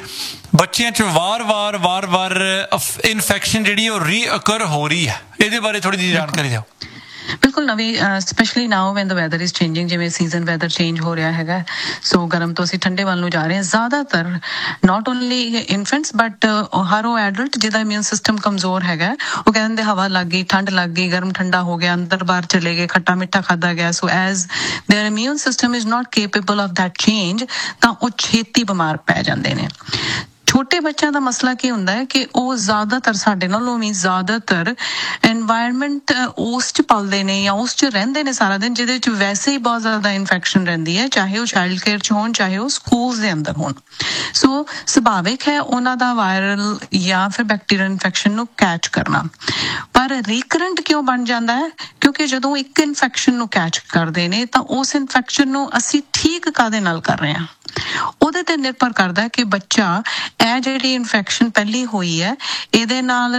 ਬੱਚਿਆਂ 'ਚ ਵਾਰ-ਵਾਰ ਇਨਫੈਕਸ਼ਨ ਜਿਹੜੀ ਉਹ ਰੀਅਕਰ ਹੋ ਰਹੀ ਹੈ ਇਹਦੇ ਬਾਰੇ ਥੋੜੀ ਜਿਹੀ ਜਾਣਕਾਰੀ ਦਿਓ ਬਿਲਕੁਲ ਨਵੀਂ specially now when the weather is changing ਜਿਵੇਂ ਸੀਜ਼ਨ ਵੈਦਰ ਚੇਂਜ ਹੋ ਰਿਹਾ ਹੈਗਾ ਸੋ ਗਰਮ ਤੋਂ ਅਸੀਂ ਠੰਡੇ ਵੱਲ ਨੂੰ ਜਾ ਰਹੇ ਹਾਂ ਜ਼ਿਆਦਾਤਰ ਨਾਟ ਓਨਲੀ ਇਨਫੈਂਟਸ ਬਟ ਹਰ ਉਹ ਐਡਲਟ ਜਿਹਦਾ ਇਮਿਊਨ ਸਿਸਟਮ ਕਮਜ਼ੋਰ ਹੈਗਾ ਉਹ ਕਹਿੰਦੇ ਹਵਾ ਲੱਗ ਗਈ ਠੰਡ ਲੱਗ ਗਈ ਗਰਮ ਠੰਡਾ ਹੋ ਗਿਆ ਅੰਦਰ ਬਾਹਰ ਚਲੇ ਗਏ ਖੱਟਾ ਮਿੱਠਾ ਖਾਧਾ ਗਿਆ so as there immune system is not ਕੇਪੇਬਲ of that change ਤਾਂ ਉਹ ਛੇਤੀ ਬਿਮਾਰ ਪੈ ਜਾਂਦੇ ਨੇ ਛੋਟੇ ਬੱਚਿਆਂ ਦਾ ਮਸਲਾ ਕੀ ਹੁੰਦਾ ਹੈ ਕਿ ਉਹ ਜ਼ਿਆਦਾਤਰ ਸਾਡੇ ਨਾਲੋਂ ਵੀ ਜ਼ਿਆਦਾਤਰ এনवायरमेंट ਉਸ ਚ ਪਲਦੇ ਨੇ ਜਾਂ ਉਸ ਚ ਰਹਿੰਦੇ ਨੇ ਸਾਰਾ ਦਿਨ ਜਿਹਦੇ ਚ ਵੈਸੇ ਹੀ ਬਹੁਤ ਜ਼ਿਆਦਾ ਇਨਫੈਕਸ਼ਨ ਰਹਿੰਦੀ ਹੈ ਚਾਹੇ ਉਹ ਚਾਈਲਡ ਕੇਅਰ ਚ ਹੋਣ ਚਾਹੇ ਉਹ ਸਕੂਲਸ ਦੇ ਅੰਦਰ ਹੋਣ ਸੋ ਸੁਭਾਵਿਕ ਹੈ ਉਹਨਾਂ ਦਾ ਵਾਇਰਲ ਜਾਂ ਫਿਰ ਬੈਕਟੀਰੀਅਲ ਇਨਫੈਕਸ਼ਨ ਨੂੰ ਕੈਚ ਕਰਨਾ ਪਰ ਰੀਕਰੈਂਟ ਕਿਉਂ ਬਣ ਜਾਂਦਾ ਹੈ ਕਿਉਂਕਿ ਜਦੋਂ ਇੱਕ ਇਨਫੈਕਸ਼ਨ ਨੂੰ ਕੈਚ ਕਰਦੇ ਨੇ ਤਾਂ ਉਸ ਇਨਫੈਕਸ਼ਨ ਨੂੰ ਅਸੀਂ ਠੀਕ ਕਾਹਦੇ ਨਾਲ ਕਰ ਰਹੇ ਹਾਂ ਉਹਦੇ ਤੇ ਨਿਰਭਰ ਕਰਦਾ ਕਿ ਬੱਚਾ ਇਹ ਜਿਹੜੀ ਇਨਫੈਕਸ਼ਨ ਪਹਿਲੀ ਹੋਈ ਹੈ ਇਹਦੇ ਨਾਲ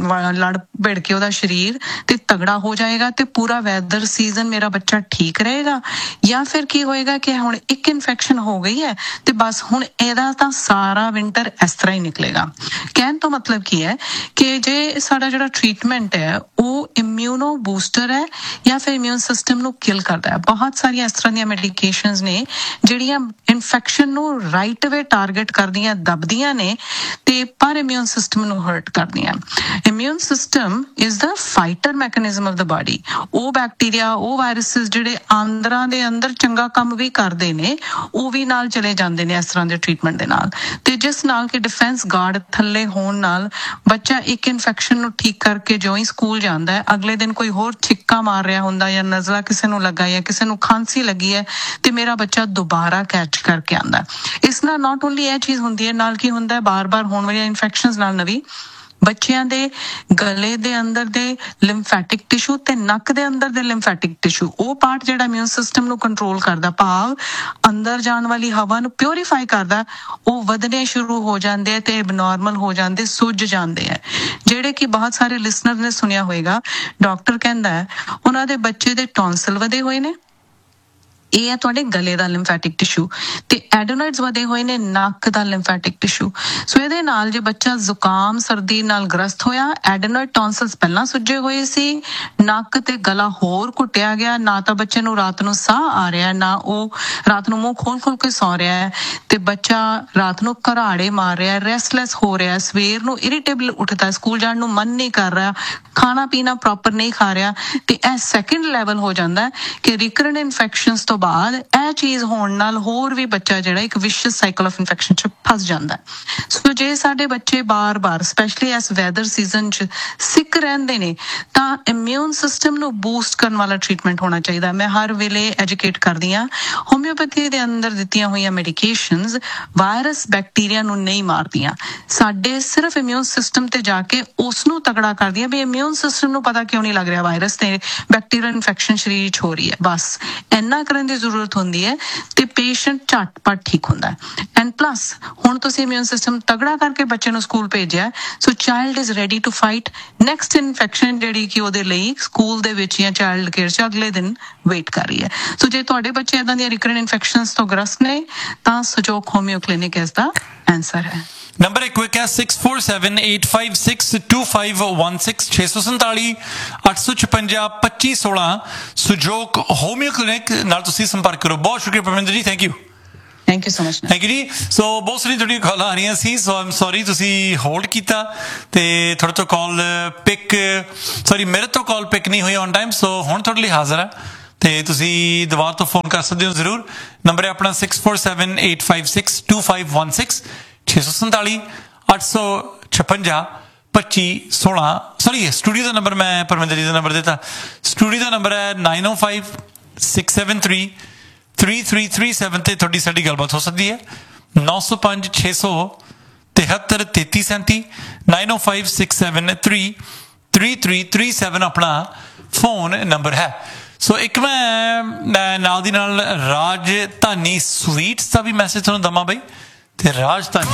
ਲੜ ਭਿੜ ਕੇ ਉਹਦਾ ਸਰੀਰ ਤੇ ਤਗੜਾ ਹੋ ਜਾਏਗਾ ਤੇ ਪੂਰਾ ਵੈਦਰ ਸੀਜ਼ਨ ਮੇਰਾ ਬੱਚਾ ਠੀਕ ਰਹੇਗਾ ਜਾਂ ਫਿਰ ਕੀ ਹੋਏਗਾ ਕਿ ਹੁਣ ਇੱਕ ਇਨਫੈਕਸ਼ਨ ਹੋ ਗਈ ਹੈ ਤੇ ਬਸ ਹੁਣ ਇਹਦਾ ਤਾਂ ਸਾਰਾ ਵਿੰਟਰ ਇਸ ਤਰ੍ਹਾਂ ਹੀ ਨਿਕਲੇਗਾ ਕਹਿਣ ਤੋਂ ਮਤਲਬ ਕੀ ਹੈ ਕਿ ਜੇ ਸਾਡਾ ਜਿਹੜਾ ਟ੍ਰੀਟਮੈਂਟ ਹੈ ਉਹ ਇਮਿਊਨੋ ਬੂਸਟਰ ਹੈ ਜਾਂ ਫਿਰ ਇਮਿਊਨ ਸਿਸਟਮ ਨੂੰ ਕਿਲ ਕਰਦਾ ਹੈ ਬਹੁਤ ਸਾਰੀਆਂ ਇਸ ਤਰ੍ਹਾਂ ਦੀਆਂ ਮੈਡੀਕੇਸ਼ਨਸ ਨੇ ਜਿਹੜੀਆਂ ਇਨਫੈਕਸ਼ਨ ਨੂੰ ਰਾਈਟ ਵੇ ਟਾਰਗੇਟ ਕਰਦੀਆਂ ਦਬਦੀਆਂ ਨੇ ਤੇ ਪਰ ਇਮਿਊਨ ਸਿਸਟਮ ਨੂੰ ਹਰਟ ਕਰਦੀਆਂ immune system is the fighter mechanism of the body ਉਹ ਬੈਕਟੀਰੀਆ ਉਹ ਵਾਇਰਸਿਸ ਜਿਹੜੇ ਆਂਦਰਾਂ ਦੇ ਅੰਦਰ ਚੰਗਾ ਕੰਮ ਵੀ ਕਰਦੇ ਨੇ ਉਹ ਵੀ ਨਾਲ ਚਲੇ ਜਾਂਦੇ ਨੇ ਇਸ ਤਰ੍ਹਾਂ ਦੇ ਟ੍ਰੀਟਮੈਂਟ ਦੇ ਨਾਲ ਤੇ ਜਿਸ ਨਾਲ ਕਿ ਡਿਫੈਂਸ ਗਾਰਡ ਥੱਲੇ ਹੋਣ ਨਾਲ ਬੱਚਾ ਇੱਕ ਇਨਫੈਕਸ਼ਨ ਨੂੰ ਠੀਕ ਕਰਕੇ ਜੋ ਹੀ ਸਕੂਲ ਜਾਂਦਾ ਹੈ ਅਗਲੇ ਦਿਨ ਕੋਈ ਹੋਰ ਛਿੱਕਾ ਮਾਰ ਰਿਹਾ ਹੁੰਦਾ ਜਾਂ ਨਜ਼ਲਾ ਕਿਸੇ ਨੂੰ ਲੱਗਾ ਜਾਂ ਕਿਸੇ ਨੂੰ ਖਾਂਸੀ ਲੱਗੀ ਹੈ ਤੇ ਮੇਰਾ ਬੱਚਾ ਦੁਬਾਰਾ ਕੈਚ ਕਰਕੇ ਆਉਂਦਾ ਇਸ ਨਾਲ ਨਾਟ ਓਨਲੀ ਇਹ ਚੀਜ਼ ਹੁੰਦੀ ਹੈ ਨਾਲ ਕੀ ਹੁੰਦਾ ਹੈ ਬਾਰ-ਬਾਰ ਹੋਣ ਵਾਲੀਆਂ ਇਨਫੈਕਸ਼ਨਸ ਨਾਲ ਨਵੀਂ ਬੱਚਿਆਂ ਦੇ ਗਲੇ ਦੇ ਅੰਦਰ ਦੇ ਲਿੰਫੈਟਿਕ ਟਿਸ਼ੂ ਤੇ ਨੱਕ ਦੇ ਅੰਦਰ ਦੇ ਲਿੰਫੈਟਿਕ ਟਿਸ਼ੂ ਉਹ ਪਾਰਟ ਜਿਹੜਾ ਇਮਿਊਨ ਸਿਸਟਮ ਨੂੰ ਕੰਟਰੋਲ ਕਰਦਾ ਭਾਵ ਅੰਦਰ ਜਾਣ ਵਾਲੀ ਹਵਾ ਨੂੰ ਪਿਉਰੀਫਾਈ ਕਰਦਾ ਉਹ ਵਧਣੇ ਸ਼ੁਰੂ ਹੋ ਜਾਂਦੇ ਤੇ ਐਬਨੋਰਮਲ ਹੋ ਜਾਂਦੇ ਸੁੱਜ ਜਾਂਦੇ ਆ ਜਿਹੜੇ ਕਿ ਬਹੁਤ ਸਾਰੇ ਲਿਸਨਰ ਨੇ ਸੁਣਿਆ ਹੋਵੇਗਾ ਡਾਕਟਰ ਕਹਿੰਦਾ ਹੈ ਉਹਨਾਂ ਦੇ ਬੱਚੇ ਦੇ ਟੌਂਸਲ ਵਧੇ ਹੋਏ ਨੇ ਇਹ ਹੈ ਤੁਹਾਡੇ ਗਲੇ ਦਾ ਲਿੰਫੈਟਿਕ ਟਿਸ਼ੂ ਤੇ ਐਡੇਨੋਇਡਸ ਵਧੇ ਹੋਏ ਨੇ ਨੱਕ ਦਾ ਲਿੰਫੈਟਿਕ ਟਿਸ਼ੂ ਸੋ ਇਹਦੇ ਨਾਲ ਜੇ ਬੱਚਾ ਜ਼ੁਕਾਮ ਸਰਦੀ ਨਾਲ ਗ੍ਰਸਤ ਹੋਇਆ ਐਡੇਨੋਇਡ ਟੌਂਸਲਸ ਪਹਿਲਾਂ ਸੁੱਜੇ ਹੋਏ ਸੀ ਨੱਕ ਤੇ ਗਲਾ ਹੋਰ ਘੁੱਟਿਆ ਗਿਆ ਨਾ ਤਾਂ ਬੱਚੇ ਨੂੰ ਰਾਤ ਨੂੰ ਸਾਹ ਆ ਰਿਹਾ ਨਾ ਉਹ ਰਾਤ ਨੂੰ ਮੂੰਹ ਖੋਲ ਕੇ ਸੌ ਰਿਹਾ ਹੈ ਤੇ ਬੱਚਾ ਰਾਤ ਨੂੰ ਘਰਾੜੇ ਮਾਰ ਰਿਹਾ ਰੈਸਟਲੈਸ ਹੋ ਰਿਹਾ ਸਵੇਰ ਨੂੰ ਇਰੀਟੇਬਲ ਉੱਠਦਾ ਸਕੂਲ ਜਾਣ ਨੂੰ ਮਨ ਨਹੀਂ ਕਰ ਰਿਹਾ ਖਾਣਾ ਪੀਣਾ ਪ੍ਰੋਪਰ ਨਹੀਂ ਖਾ ਰਿਹਾ ਤੇ ਇਹ ਸੈਕੰਡ ਲੈਵਲ ਹੋ ਜਾਂਦਾ ਕਿ ਰੀਕਰੈਂਟ ਇਨਫੈਕਸ਼ਨਸ ਤੋਂ ਬਾਅਦ ਇਹ ਚੀਜ਼ ਹੋਣ ਨਾਲ ਹੋਰ ਵੀ ਬੱਚਾ ਜਿਹੜਾ ਇੱਕ ਵਿਸ਼ੀਅਸ ਸਾਈਕਲ ਆਫ ਇਨਫੈਕਸ਼ਨ ਚ ਫਸ ਜਾਂਦਾ ਸੋ ਜੇ ਸਾਡੇ ਬੱਚੇ ਬਾਰ-ਬਾਰ ਸਪੈਸ਼ਲੀ ਇਸ ਵੈਦਰ ਸੀਜ਼ਨ ਚ ਸਿੱਕ ਰਹਿੰਦੇ ਨੇ ਤਾਂ ਇਮਿਊਨ ਸਿਸਟਮ ਨੂੰ ਬੂਸਟ ਕਰਨ ਵਾਲਾ ਟ੍ਰੀਟਮੈਂਟ ਹੋਣਾ ਚਾਹੀਦਾ ਮੈਂ ਹਰ ਵੇਲੇ ਐਜੂਕੇਟ ਕਰਦੀ ਹਾਂ ਹੋਮਿਓਪੈਥੀ ਦੇ ਅੰਦਰ ਦਿੱਤੀਆਂ ਹੋਈਆਂ ਮੈਡੀਕੇਸ਼ਨਸ ਵਾਇਰਸ ਬੈਕਟੀਰੀਆ ਨੂੰ ਨਹੀਂ ਮਾਰਦੀਆਂ ਸਾਡੇ ਸਿਰਫ ਇਮਿਊਨ ਸਿਸਟਮ ਤੇ ਜਾ ਕੇ ਉਸ ਨੂੰ ਤਗੜਾ ਕਰਦੀਆਂ ਵੀ ਇਮਿਊਨ ਸਿਸਟਮ ਨੂੰ ਪਤਾ ਕਿਉਂ ਨਹੀਂ ਲੱਗ ਰਿਹਾ ਵਾਇਰਸ ਤੇ ਬੈਕਟੀਰੀਅਲ ਇਨਫੈਕਸ਼ਨ ਸਰੀਰ ਚ ਹੋ ਰਹੀ ਹੈ ਬਸ ਇੰਨਾ ਕਰਨ ਦੀ ਜ਼ਰੂਰਤ ਹੁੰਦੀ ਹੈ ਤੇ ਪੇਸ਼ੈਂਟ ਝਟਪਟ ਠੀਕ ਹੁੰਦਾ ਹੈ ਐਂਡ ਪਲੱਸ ਹੁਣ ਤੁਸੀਂ ਇਮਿਊਨ ਸਿਸਟਮ ਤਗੜਾ ਕਰਕੇ ਬੱਚੇ ਨੂੰ ਸਕੂਲ ਭੇਜਿਆ ਸੋ child is ready to fight next infection ਜਿਹੜੀ ਕਿ ਉਹਦੇ ਲਈ ਸਕੂਲ ਦੇ ਵਿੱਚ ਜਾਂ ਚਾਈਲਡ ਕੇਅਰ 'ਚ ਅਗਲੇ ਦਿਨ ਵੇਟ ਕਰ ਰਹੀ ਹੈ ਸੋ ਜੇ ਤੁਹਾਡੇ ਬੱਚੇ ਇਦਾਂ ਦੀਆਂ ਰਿਕਰੈਂਟ ਇਨਫੈਕਸ਼ਨਸ ਤੋਂ ਗ੍ਰਸਤ ਨੇ ਤਾਂ ਸੁਜੋਗ ਹੋਮਿਓ ਕਲੀਨਿਕ ਇਸ ਦਾ ਆਨਸਰ ਹੈ ਨੰਬਰ ਇੱਕ ਹੈ 6478562516 647 856 2516 ਸੁਜੋਕ ਹੋਮਿਓ ਕਲੀਨਿਕ ਨਾਲ ਤੁਸੀਂ ਸੰਪਰਕ ਕਰੋ। ਬਹੁਤ ਸ਼ੁਕਰੀਆ Parminder ji, thank you. Thank you so much. Thank you ਜੀ। ਸੋ ਬਹੁਤ ਸਾਰੀ ਤੁਹਾਡੀ ਕਾਲਾਂ ਆ ਰਹੀਆਂ ਸੀ, ਸੋ ਆਮ ਸੌਰੀ ਤੁਸੀਂ ਹੋਲਡ ਕੀਤਾ ਤੇ ਤੁਹਾਡੇ ਤੋਂ ਕਾਲ ਮੇਰੇ ਤੋਂ ਕਾਲ ਪਿਕ ਨਹੀਂ ਹੋਈ ਔਨ ਟਾਈਮ। ਸੋ ਹੁਣ ਤੁਹਾਡੇ ਲਈ ਹਾਜ਼ਰ ਹੈ ਤੇ ਤੁਸੀਂ ਦੁਬਾਰਾ ਤੋਂ ਫੋਨ ਕਰ ਸਕਦੇ ਹੋ ਜ਼ਰੂਰ। ਨੰਬਰ ਹੈ ਆਪਣਾ 6478562516 647 856 2516। ਸੌਰੀ, ਸਟੂਡੀਓ ਦਾ ਨੰਬਰ ਮੈਂ ਪਰਮਿੰਦਰ ਜੀ ਦਾ ਨੰਬਰ ਦਿੱਤਾ। ਸਟੂਡੀਓ ਦਾ ਨੰਬਰ ਹੈ 9056733337 ਤੇ ਤੁਹਾਡੀ ਸਾਡੀ ਗੱਲਬਾਤ ਹੋ ਸਕਦੀ ਹੈ। 905 673 3337 9056733337 ਆਪਣਾ ਫੋਨ ਨੰਬਰ ਹੈ। ਸੋ ਇੱਕ ਮੈਂ ਨਾਲ ਦੀ ਨਾਲ ਰਾਜਧਾਨੀ ਸਵੀਟਸ ਦਾ ਵੀ ਮੈਸੇਜ ਤੁਹਾਨੂੰ ਦਵਾਂ ਬਈ, ਤੇ ਰਾਜਧਾਨੀ